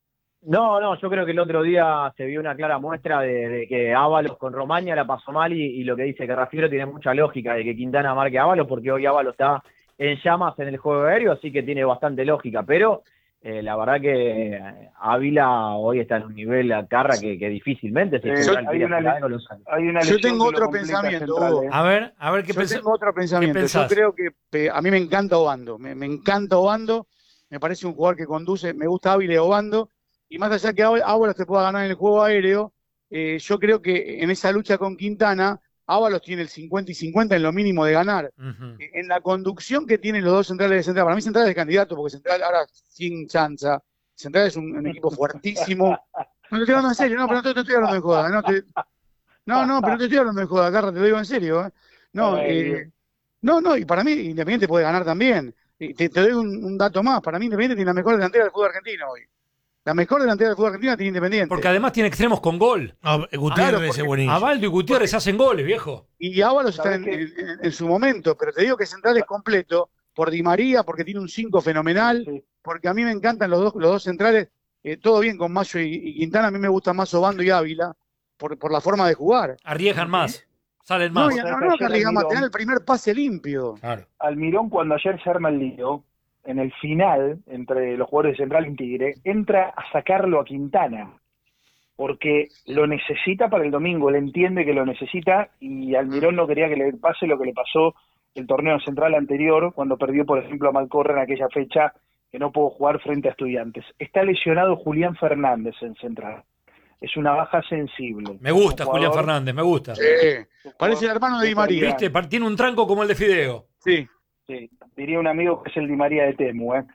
Speaker 8: No, no, yo creo que el otro día se vio una clara muestra de, de que Ábalos con Romaña la pasó mal y, y lo que dice Carrafiero tiene mucha lógica de que Quintana marque a Ábalos porque hoy Ábalos está en llamas en el juego aéreo, así que tiene bastante lógica, pero eh, la verdad que eh, Ávila hoy está en un nivel a Carra que, que difícilmente se
Speaker 10: Eh,
Speaker 8: central
Speaker 10: hay
Speaker 8: tira
Speaker 10: una
Speaker 8: hacia
Speaker 10: le-
Speaker 8: algo, lo saca.
Speaker 10: Hay una
Speaker 9: Yo
Speaker 10: lesión
Speaker 9: tengo
Speaker 10: que lo
Speaker 9: otro
Speaker 10: complica
Speaker 9: pensamiento,
Speaker 10: Central,
Speaker 9: Hugo.
Speaker 10: ¿eh?
Speaker 1: A ver, a ver qué
Speaker 9: Yo
Speaker 1: pensás.
Speaker 9: tengo otro pensamiento.
Speaker 1: ¿Qué
Speaker 9: Yo
Speaker 1: pensás?
Speaker 9: creo que eh, a mí me encanta Obando. Me, me encanta Obando. Me parece un jugador que conduce. Me gusta Ávila y Obando. Y más allá que Ábalos te pueda ganar en el juego aéreo, eh, yo creo que en esa lucha con Quintana, Ábalos tiene el cincuenta y cincuenta en lo mínimo de ganar.
Speaker 1: Ujú.
Speaker 9: En la conducción que tienen los dos centrales de Central, para mí Central es el candidato, porque Central ahora sin chanza. Central es un, un equipo fuertísimo. No te estoy hablando en serio, no, pero no te, te estoy hablando de joda. No, te- no, no, pero no te estoy hablando de joda, Carra, te lo digo en serio. ¿eh? No,
Speaker 10: Ay,
Speaker 9: eh,
Speaker 10: Dios.
Speaker 9: no, no, y para mí Independiente puede ganar también. Y te, te doy un, un dato más. Para mí Independiente tiene la mejor delantera del fútbol argentino hoy. La mejor delantera del fútbol argentino tiene Independiente.
Speaker 1: Porque además tiene extremos con gol.
Speaker 2: No, Gutiérrez
Speaker 9: Claro,
Speaker 2: es
Speaker 9: porque-
Speaker 2: buenísimo.
Speaker 1: Avaldo y Gutiérrez hacen goles, viejo.
Speaker 9: Y Ábalos está
Speaker 10: ¿Sabés
Speaker 9: en,
Speaker 10: qué?
Speaker 9: en- en su momento, pero te digo que Central es completo por Di María, porque tiene un cinco fenomenal,
Speaker 10: Sí.
Speaker 9: porque a mí me encantan los dos, los dos centrales, eh, todo bien con Mayo y, y Quintana, a mí me gusta más Obando y Ávila, por, por la forma de jugar.
Speaker 1: Arriesgan más. Salen
Speaker 9: No,
Speaker 1: más.
Speaker 9: y-
Speaker 10: O sea,
Speaker 9: no,
Speaker 10: que
Speaker 9: no,
Speaker 10: ayer
Speaker 9: que arriesgamos,
Speaker 10: Almirón-
Speaker 9: tener el primer pase limpio.
Speaker 1: Claro.
Speaker 10: Almirón, cuando ayer se arma el lío, en el final, entre los jugadores de Central y Tigre, entra a sacarlo a Quintana, porque lo necesita para el domingo, él entiende que lo necesita, y Almirón no quería que le pase lo que le pasó el torneo central anterior, cuando perdió, por ejemplo, a Malcorra en aquella fecha, que no pudo jugar frente a Estudiantes. Está lesionado Julián Fernández en Central. Es una baja sensible.
Speaker 1: Me gusta
Speaker 10: Un
Speaker 1: Julián
Speaker 10: jugador-
Speaker 1: Fernández, me gusta.
Speaker 9: Sí, parece el hermano de Di María.
Speaker 1: ¿Viste? Pa- Tiene un tranco como el de Fideo.
Speaker 9: Sí.
Speaker 10: Sí, diría un amigo que es el Di María de Temu, ¿eh?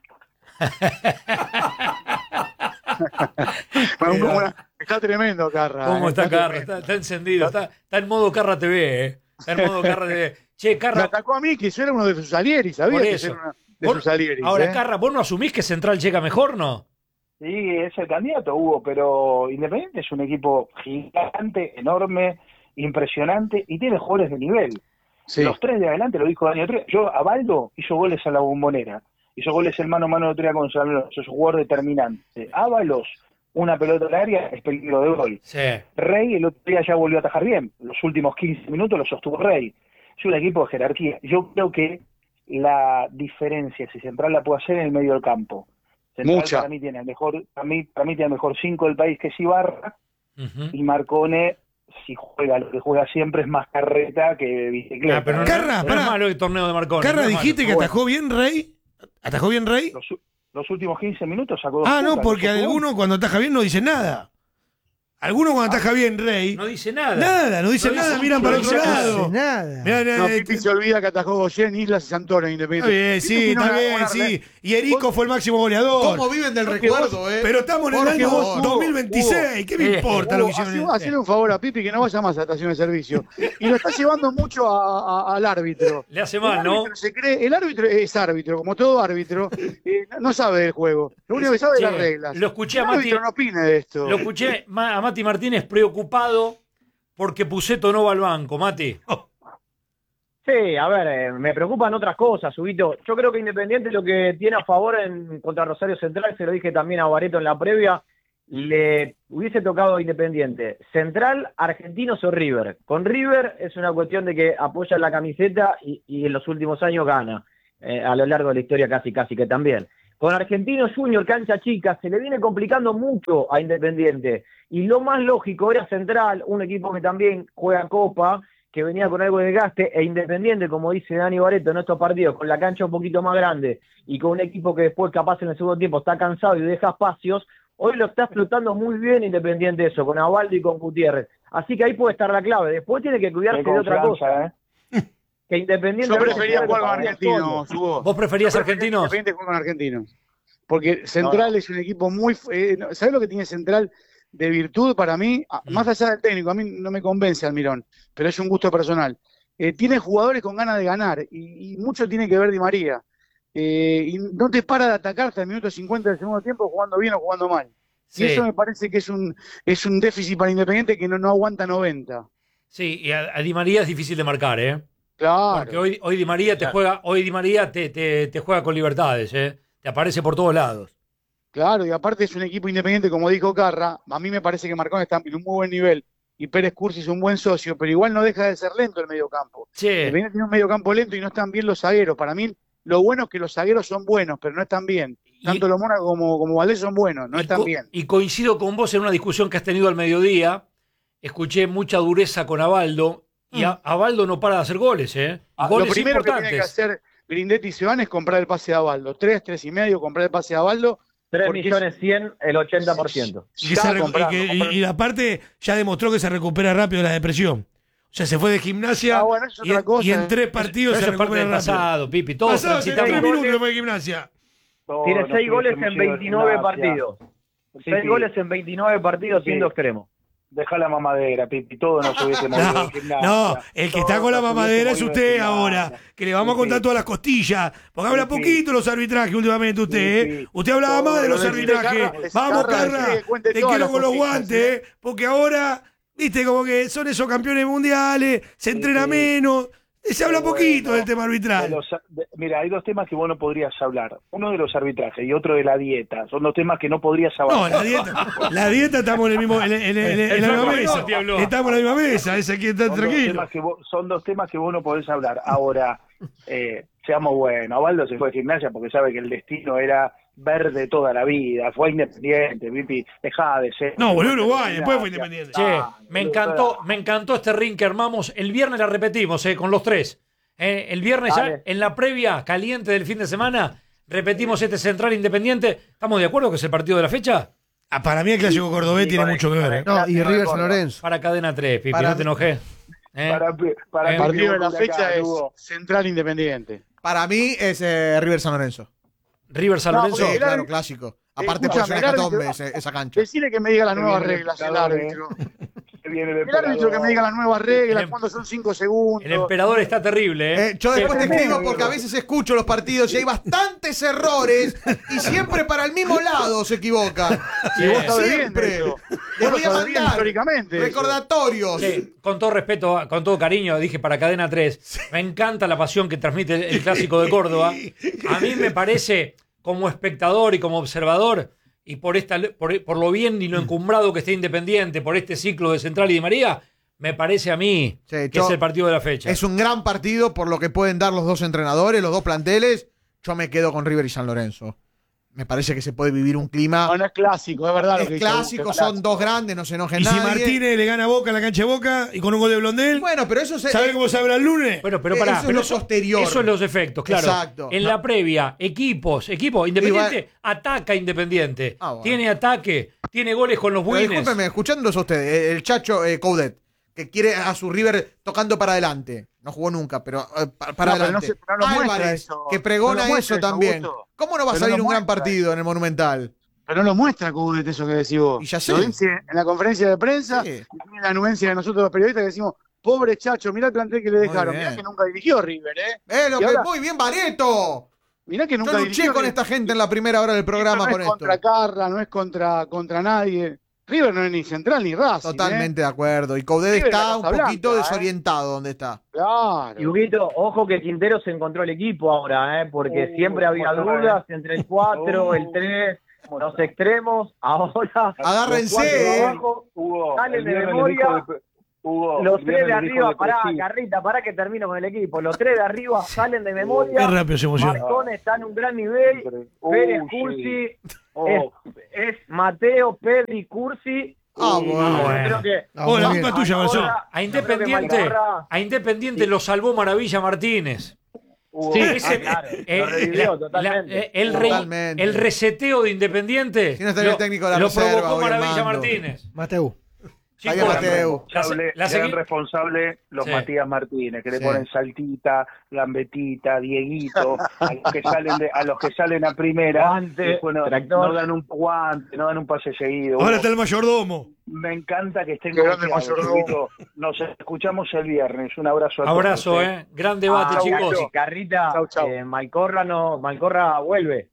Speaker 9: Bueno, como una- está tremendo, Carra.
Speaker 1: ¿Cómo
Speaker 9: eh,
Speaker 1: está Carra?
Speaker 9: tremendo.
Speaker 1: Está, está encendido. Está, está en modo Carra T V, ¿eh? Está en modo Carra T V. Che,
Speaker 9: Me
Speaker 1: Carra.
Speaker 9: atacó a mí, que yo era uno de sus alieris, ¿sabía?
Speaker 1: Por
Speaker 9: Que
Speaker 1: eso.
Speaker 9: yo era una de
Speaker 1: Vos-
Speaker 9: sus alieris.
Speaker 1: Ahora,
Speaker 9: ¿eh?
Speaker 1: Carra, ¿vos no asumís que Central llega mejor, no?
Speaker 10: Sí, es el candidato, Hugo, pero Independiente es un equipo gigante, enorme, impresionante y tiene jugadores de nivel.
Speaker 9: Sí.
Speaker 10: Los tres de adelante, lo dijo Dani Otrea. Yo, Abaldo hizo goles a la Bombonera, hizo goles el mano a mano de Otrea con San Lorenzo, es un jugador determinante. Ábalos, una pelota al área, es peligro de gol.
Speaker 1: Sí.
Speaker 10: Rey el otro día ya volvió a atajar bien, los últimos quince minutos los sostuvo Rey. Es un equipo de jerarquía. Yo creo que la diferencia, si Central la puede hacer en el medio del campo. Central
Speaker 9: Mucha.
Speaker 10: Para mí tiene el mejor, para mí, para mí tiene el mejor cinco del país, que es Ibarra,
Speaker 1: Ujú.
Speaker 10: y Marcone, si juega, lo que juega siempre es más carreta que bicicleta.
Speaker 1: Ah, pero no,
Speaker 2: Carra,
Speaker 1: no
Speaker 2: pará.
Speaker 1: es malo el torneo de Marconi.
Speaker 2: Carra,
Speaker 1: no es
Speaker 2: dijiste
Speaker 1: malo.
Speaker 2: que atajó bien Rey. ¿Atajó bien Rey?
Speaker 10: Los, los últimos quince minutos sacó dos
Speaker 2: Ah, no,
Speaker 10: puntas,
Speaker 2: porque
Speaker 10: los sacó.
Speaker 2: alguno cuando ataja bien no dice nada. Algunos cuando ataja bien Rey.
Speaker 1: No dice nada.
Speaker 2: Nada, no dice
Speaker 1: No
Speaker 2: nada,
Speaker 1: dice-
Speaker 2: miran
Speaker 1: no
Speaker 2: para
Speaker 1: dice
Speaker 2: otro
Speaker 1: nada.
Speaker 2: lado.
Speaker 6: Nada.
Speaker 2: Mirá, mirá,
Speaker 9: No,
Speaker 2: eh,
Speaker 9: Pipi se olvida que atajó Goyen, Islas y Santoro en
Speaker 2: Está
Speaker 9: Independiente.
Speaker 2: bien,
Speaker 9: Pipi
Speaker 2: sí,
Speaker 9: tiene
Speaker 2: está
Speaker 9: una-
Speaker 2: bien,
Speaker 9: una-
Speaker 2: sí. Y Erico fue el máximo goleador.
Speaker 3: ¿Cómo viven del
Speaker 9: Porque
Speaker 3: recuerdo,
Speaker 9: vos-
Speaker 3: eh?
Speaker 2: Pero estamos en el
Speaker 3: Por
Speaker 2: año
Speaker 3: favor.
Speaker 2: dos mil veintiséis. ¿Qué me
Speaker 1: Eh,
Speaker 2: importa lo que
Speaker 9: Hugo,
Speaker 2: hicieron?
Speaker 9: hacele- hacele un favor a Pipi que no vaya más a estación de servicio. Y lo está llevando mucho a- a- al árbitro.
Speaker 1: Le hace
Speaker 9: El
Speaker 1: mal, ¿no?
Speaker 9: árbitro se cree, el árbitro es árbitro, como todo árbitro, eh, no sabe del juego. Lo único que sabe es
Speaker 1: Che,
Speaker 9: las reglas.
Speaker 1: lo escuché a
Speaker 9: el
Speaker 1: Mati-
Speaker 9: árbitro no opine de esto.
Speaker 1: Lo escuché ma- a Mati Martínez preocupado porque Puceto no va al banco, Mati.
Speaker 8: Sí, a ver, eh, me preocupan otras cosas, Ubito. Yo creo que Independiente lo que tiene a favor en contra Rosario Central, se lo dije también a Bareto en la previa, le hubiese tocado Independiente, Central, Argentinos o River. Con River es una cuestión de que apoya la camiseta y, y en los últimos años gana, eh, a lo largo de la historia casi casi que también. Con Argentinos Junior, cancha chica, se le viene complicando mucho a Independiente, y lo más lógico era Central, un equipo que también juega Copa, que venía con algo de desgaste, e Independiente, como dice Dani Barreto en estos partidos, con la cancha un poquito más grande, y con un equipo que después capaz en el segundo tiempo está cansado y deja espacios. Hoy lo está explotando muy bien Independiente eso, con Abaldo y con Gutiérrez. Así que ahí puede estar la clave. Después tiene que cuidarse de otra cosa. ¿eh? Que Independiente...
Speaker 9: Yo prefería jugar con Argentinos, Hugo.
Speaker 1: ¿Vos preferías Argentinos?
Speaker 9: Independiente jugar con Argentinos. Porque Central no. es un equipo muy... Eh, ¿Sabés lo que tiene Central de virtud para mí? Mm. Más allá del técnico, a mí no me convence Almirón, pero es un gusto personal. Eh, tiene jugadores con ganas de ganar, y, y mucho tiene que ver Di María. Eh, y no te para de atacar hasta el minuto cincuenta del segundo tiempo, jugando bien o jugando mal. Sí. Y eso me parece que es un es un déficit para Independiente que no, no aguanta noventa.
Speaker 1: Sí, y a, a Di María es difícil de marcar, ¿eh?
Speaker 9: Claro.
Speaker 1: Porque hoy, hoy Di María te claro. juega, hoy Di María te, te, te juega con libertades, ¿eh? Te aparece por todos lados.
Speaker 9: Claro, y aparte es un equipo Independiente, como dijo Carra, a mí me parece que Marcón está en un muy buen nivel, y Pérez Cursi es un buen socio, pero igual no deja de ser lento el mediocampo.
Speaker 1: Sí.
Speaker 9: Independiente tiene un mediocampo lento y no están bien los zagueros. Para mí, lo bueno es que los zagueros son buenos, pero no están bien. Tanto y, los Mona como, como Valdés son buenos, no están bien.
Speaker 1: Y coincido con vos en una discusión que has tenido al mediodía. Escuché mucha dureza con Abaldo, y a, Abaldo no para de hacer goles, ¿eh?
Speaker 9: Ah,
Speaker 1: goles
Speaker 9: lo primero
Speaker 1: importantes.
Speaker 9: que tiene que hacer Grindetti y Sebane es comprar el pase de Abaldo. Tres, tres y medio, comprar el pase de Abaldo.
Speaker 8: Tres millones cien, el ochenta por ciento.
Speaker 2: Y, y, y, y la parte ya demostró que se recupera rápido de la depresión. O sea, se fue de Gimnasia
Speaker 9: ah, bueno, es
Speaker 2: y,
Speaker 9: otra cosa,
Speaker 2: y en tres partidos
Speaker 1: eso,
Speaker 2: se
Speaker 1: eso recupera rápido. Pasado, Pipi, todos
Speaker 2: pasado,
Speaker 1: transitamos.
Speaker 2: tres minutos fue de Gimnasia.
Speaker 8: Tiene no, seis goles en veintinueve partidos. Sí, seis sí. goles en veintinueve partidos sí. siendo extremo.
Speaker 10: Deja la mamadera, Pipi, todos nos hubiésemos
Speaker 2: no,
Speaker 10: ido en Gimnasia.
Speaker 2: No, el que está con la mamadera es usted ahora, que le vamos sí, a contar sí. todas las costillas, porque habla sí, poquito los arbitrajes últimamente usted, sí, sí. ¿eh? Usted hablaba todo más de los arbitrajes. Carra, vamos, Carra, te quiero con los guantes, ¿eh? Porque ahora, viste, como que son esos campeones mundiales, se entrena sí, menos. Se habla bueno, poquito del tema arbitral.
Speaker 10: De los, de, mira, hay dos temas que vos no podrías hablar. Uno de los arbitrajes y otro de la dieta. Son dos temas que no podrías hablar.
Speaker 2: No, la dieta, la dieta estamos en el mismo, en, en, en, en la misma mesa. Estamos en la misma mesa, ese aquí está
Speaker 10: son
Speaker 2: tranquilo.
Speaker 10: Dos que vos, son dos temas que vos no podés hablar. Ahora, eh, seamos buenos. Abaldo se fue de Gimnasia porque sabe que el destino era verde toda la vida. Fue Independiente, Pipi, dejá de ser.
Speaker 2: No, volvió Uruguay, después fue Independiente.
Speaker 1: Che, ah, me encantó, me encantó este ring que armamos. El viernes la repetimos, eh, con los tres. Eh, el viernes Dale. ya, en la previa caliente del fin de semana, repetimos este Central Independiente. ¿Estamos de acuerdo que es el partido de la fecha?
Speaker 2: Ah, para mí el clásico cordobés sí, tiene mucho que ver. ¿eh?
Speaker 6: No, y River San Lorenzo.
Speaker 1: Para Cadena tres, Pipi,
Speaker 6: para
Speaker 1: no te enojé. ¿Eh?
Speaker 10: Para, para
Speaker 9: el partido de la fecha es Central Independiente.
Speaker 3: Para mí es eh, River San Lorenzo.
Speaker 1: River San Lorenzo.
Speaker 3: No, sí, claro, clásico. Aparte, por ser hecatombe esa cancha.
Speaker 9: Decirle que me diga las nuevas reglas el árbitro. El, el árbitro que me diga las nuevas reglas, el, cuando son cinco segundos.
Speaker 1: El emperador está terrible, ¿eh?
Speaker 3: eh yo después te escribo porque a veces escucho los partidos y hay bastantes errores y siempre para el mismo lado se equivocan.
Speaker 9: Sí, vos sabés
Speaker 3: siempre.
Speaker 9: Bien eso.
Speaker 3: Les voy a mandar
Speaker 9: históricamente
Speaker 3: recordatorios.
Speaker 1: Sí, con todo respeto, con todo cariño, dije para Cadena tres. Sí. Me encanta la pasión que transmite el clásico de Córdoba. A mí me parece, como espectador y como observador, y por esta por, por lo bien y lo encumbrado que esté Independiente, por este ciclo de Central y Di María, me parece a mí sí, que yo, es el partido de la fecha.
Speaker 3: Es un gran partido por lo que pueden dar los dos entrenadores, los dos planteles. Yo me quedo con River y San Lorenzo. Me parece que se puede vivir un clima...
Speaker 9: No, no es clásico, es verdad.
Speaker 3: Es
Speaker 9: lo que
Speaker 3: clásico, son clásico. Dos grandes, no se enojen
Speaker 2: y
Speaker 3: nadie.
Speaker 2: Y si Martínez le gana a Boca en la cancha de Boca y con un gol de Blondel...
Speaker 3: Bueno, pero eso... Se,
Speaker 2: ¿Sabe cómo se habla el lunes?
Speaker 1: Bueno, pero pará,
Speaker 3: eso
Speaker 1: pero
Speaker 3: es lo posterior.
Speaker 1: Eso es los efectos, claro.
Speaker 3: Exacto.
Speaker 1: En la previa, equipos, equipo, Independiente Igual. ataca Independiente. Ah, bueno. Tiene ataque, tiene goles con los buenos.
Speaker 3: Discúlpeme, escuchándolos a ustedes, el Chacho eh, Coudet, que quiere a su River tocando para adelante. No jugó nunca, pero uh, para, para no, adelante.
Speaker 9: No se, no
Speaker 3: Álvarez,
Speaker 9: eso.
Speaker 3: que pregona
Speaker 9: no
Speaker 3: eso también. Gusto. ¿Cómo no va a pero salir no un gran partido en el Monumental?
Speaker 9: Pero no lo muestra Coudet eso que decís vos.
Speaker 3: Y ya sé.
Speaker 9: Lo dice en la conferencia de prensa, sí. Y tiene la anuencia de nosotros los periodistas que decimos, pobre Chacho, mirá el plantel que le dejaron. Mirá que nunca dirigió River, ¿eh?
Speaker 3: eh lo que, ahora, muy bien, Barreto.
Speaker 9: Mirá que nunca
Speaker 3: Yo luché
Speaker 9: dirigió
Speaker 3: con
Speaker 9: River.
Speaker 3: esta gente en la primera hora del programa
Speaker 9: no
Speaker 3: con
Speaker 9: es
Speaker 3: esto.
Speaker 9: No es contra Carra, no es contra, contra nadie. River no es ni Central ni Racing.
Speaker 3: Totalmente
Speaker 9: ¿eh?
Speaker 3: de acuerdo. Y Coudet está un poquito blanca, desorientado ¿eh? donde está.
Speaker 9: Claro.
Speaker 8: Y Huguito, ojo que Quintero se encontró el equipo ahora, ¿eh? porque uh, siempre había dudas entre el cuatro, uh. el tres. Los extremos, ahora.
Speaker 3: Agárrense,
Speaker 8: los cuatro de
Speaker 3: eh.
Speaker 8: abajo,
Speaker 10: Hugo,
Speaker 8: salen
Speaker 10: el
Speaker 8: de
Speaker 10: viernes
Speaker 8: memoria.
Speaker 10: le dijo de- Hugo,
Speaker 8: Los
Speaker 10: el
Speaker 8: tres de
Speaker 10: viernes le dijo
Speaker 8: arriba,
Speaker 10: de
Speaker 8: pará,
Speaker 10: Presi.
Speaker 8: Carrita, pará que termino con el equipo. Los tres de arriba salen de memoria.
Speaker 2: Qué rápido se emociona.
Speaker 8: Marcón está en un gran nivel.
Speaker 10: Uh,
Speaker 8: Pérez,
Speaker 10: sí.
Speaker 8: Cursi,
Speaker 10: Oh.
Speaker 8: es, es Mateo, Pedri, Cursi.
Speaker 3: Ah,
Speaker 8: y
Speaker 3: bueno.
Speaker 8: yo creo que
Speaker 3: Ah,
Speaker 2: Oh, la
Speaker 3: muy
Speaker 2: culpa
Speaker 3: bien.
Speaker 2: es tuya, Garzón.
Speaker 8: ahora-
Speaker 1: A
Speaker 8: yo creo que
Speaker 1: Independiente,
Speaker 8: Malcorra-
Speaker 1: a Independiente lo salvó Maravilla Martínez.
Speaker 10: Hugo,
Speaker 8: Sí,
Speaker 1: Ese-
Speaker 8: ah, claro,
Speaker 1: eh,
Speaker 8: lo revivió
Speaker 1: la-
Speaker 8: totalmente.
Speaker 1: la- eh, el, re-
Speaker 3: Totalmente.
Speaker 1: el reseteo de Independiente
Speaker 3: Si no estaría
Speaker 1: lo,
Speaker 3: el técnico de la
Speaker 1: lo
Speaker 3: reserva
Speaker 1: provocó
Speaker 3: hoy,
Speaker 1: Maravilla
Speaker 3: Armando.
Speaker 1: Martínez.
Speaker 6: Mateu.
Speaker 1: Chicos,
Speaker 3: Javier Mateu.
Speaker 1: la,
Speaker 10: responsable,
Speaker 1: la
Speaker 10: gran
Speaker 1: segui-
Speaker 10: responsable los
Speaker 1: Sí.
Speaker 10: Matías Martínez, que le
Speaker 3: Sí.
Speaker 10: ponen Saltita, Gambetita, Dieguito, a los que salen de, a los que salen a primera,
Speaker 8: Guante,
Speaker 10: y después no,
Speaker 8: tractor.
Speaker 10: no dan un guante, no dan un pase seguido.
Speaker 2: Ahora
Speaker 10: Hugo,
Speaker 2: está el mayordomo.
Speaker 10: me encanta que estén
Speaker 9: Qué grande
Speaker 10: confiados,
Speaker 9: mayordomo.
Speaker 10: Dieguito. Nos escuchamos el viernes. Un abrazo a
Speaker 1: Abrazo,
Speaker 10: todos.
Speaker 1: eh. Gran debate,
Speaker 8: Ah,
Speaker 1: chicos.
Speaker 8: Car- Carrita,
Speaker 9: Chau, chau.
Speaker 8: eh, Malcorra no, Malcorra vuelve.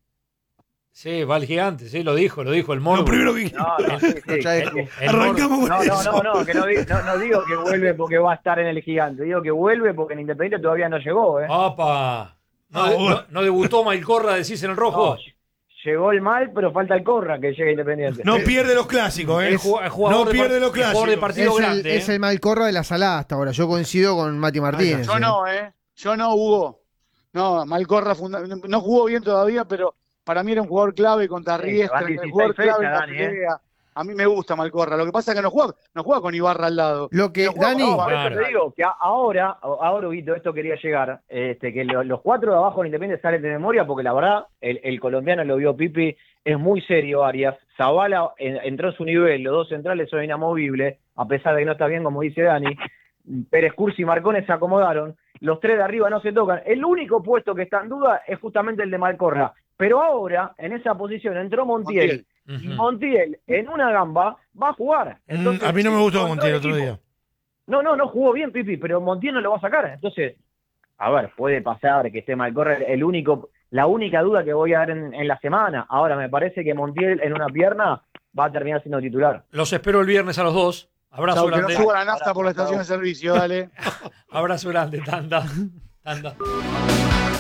Speaker 1: Sí, va el gigante, sí, lo dijo, lo dijo el mono.
Speaker 2: Lo primero que
Speaker 8: No, no, sí, sí.
Speaker 3: Ya dijo.
Speaker 1: El- el
Speaker 2: Arrancamos con
Speaker 8: No, no,
Speaker 2: eso.
Speaker 8: no, no, que no, di- no, no digo que vuelve porque va a estar en el gigante, digo que vuelve porque en Independiente todavía no llegó, ¿eh?
Speaker 1: ¡Opa! ¿No,
Speaker 2: Ah,
Speaker 1: de-
Speaker 2: bueno.
Speaker 1: no- no debutó Malcorra, decís en el rojo?
Speaker 8: No, llegó el mal, pero falta el Corra que llegue a Independiente.
Speaker 2: No pierde los clásicos, ¿eh?
Speaker 1: El ju- el jugador
Speaker 2: No
Speaker 1: de
Speaker 2: pierde
Speaker 1: par-
Speaker 2: los
Speaker 1: el jugador de
Speaker 2: clásicos.
Speaker 1: partido
Speaker 6: Es el,
Speaker 1: grande.
Speaker 6: es
Speaker 1: eh.
Speaker 6: el Malcorra de la salada hasta ahora. Yo coincido con Mati Martínez.
Speaker 9: Yo
Speaker 6: ¿eh?
Speaker 9: no, ¿eh? Yo no, Hugo. No, Malcorra funda- no jugó bien todavía, pero para mí era un jugador clave contra
Speaker 8: Sí,
Speaker 9: Riestra,
Speaker 8: van
Speaker 9: un
Speaker 8: dieciséis
Speaker 9: jugador clave en la
Speaker 8: fechas, Dani, ¿eh?
Speaker 9: pelea. A mí me gusta Malcorra. Lo que pasa es que no juega, no juega con Ibarra al lado.
Speaker 6: Lo que,
Speaker 8: No,
Speaker 6: Dani,
Speaker 8: no, por eso
Speaker 1: Claro.
Speaker 8: te digo que a- ahora, ahora, Huguito, esto quería llegar, este, que lo- los cuatro de abajo en Independiente salen de memoria, porque la verdad, el, el colombiano lo vio Pipi, es muy serio Arias. Zavala en- entró en su nivel, los dos centrales son inamovibles, a pesar de que no está bien, como dice Dani. Pérez, Cursi y Marcones se acomodaron, los tres de arriba no se tocan. El único puesto que está en duda es justamente el de Malcorra. Pero ahora, en esa posición, entró Montiel. Y
Speaker 1: Ujú.
Speaker 8: Montiel, en una gamba, va a jugar.
Speaker 2: Mm,
Speaker 8: Entonces,
Speaker 2: a mí no me gustó
Speaker 8: con todo
Speaker 2: Montiel
Speaker 8: el
Speaker 2: otro
Speaker 8: equipo.
Speaker 2: día.
Speaker 8: No, no, no jugó bien, Pipi, pero Montiel no lo va a sacar. Entonces, a ver, puede pasar que esté Malcorra, el único, la única duda que voy a dar en, en la semana. Ahora, me parece que Montiel en una pierna va a terminar siendo titular.
Speaker 1: Los espero el viernes a los dos. Abrazo
Speaker 9: Chau, que no
Speaker 1: grande.
Speaker 9: suba la nafta por la estación de servicio, dale.
Speaker 1: Abrazo grande, tanda. Tanda.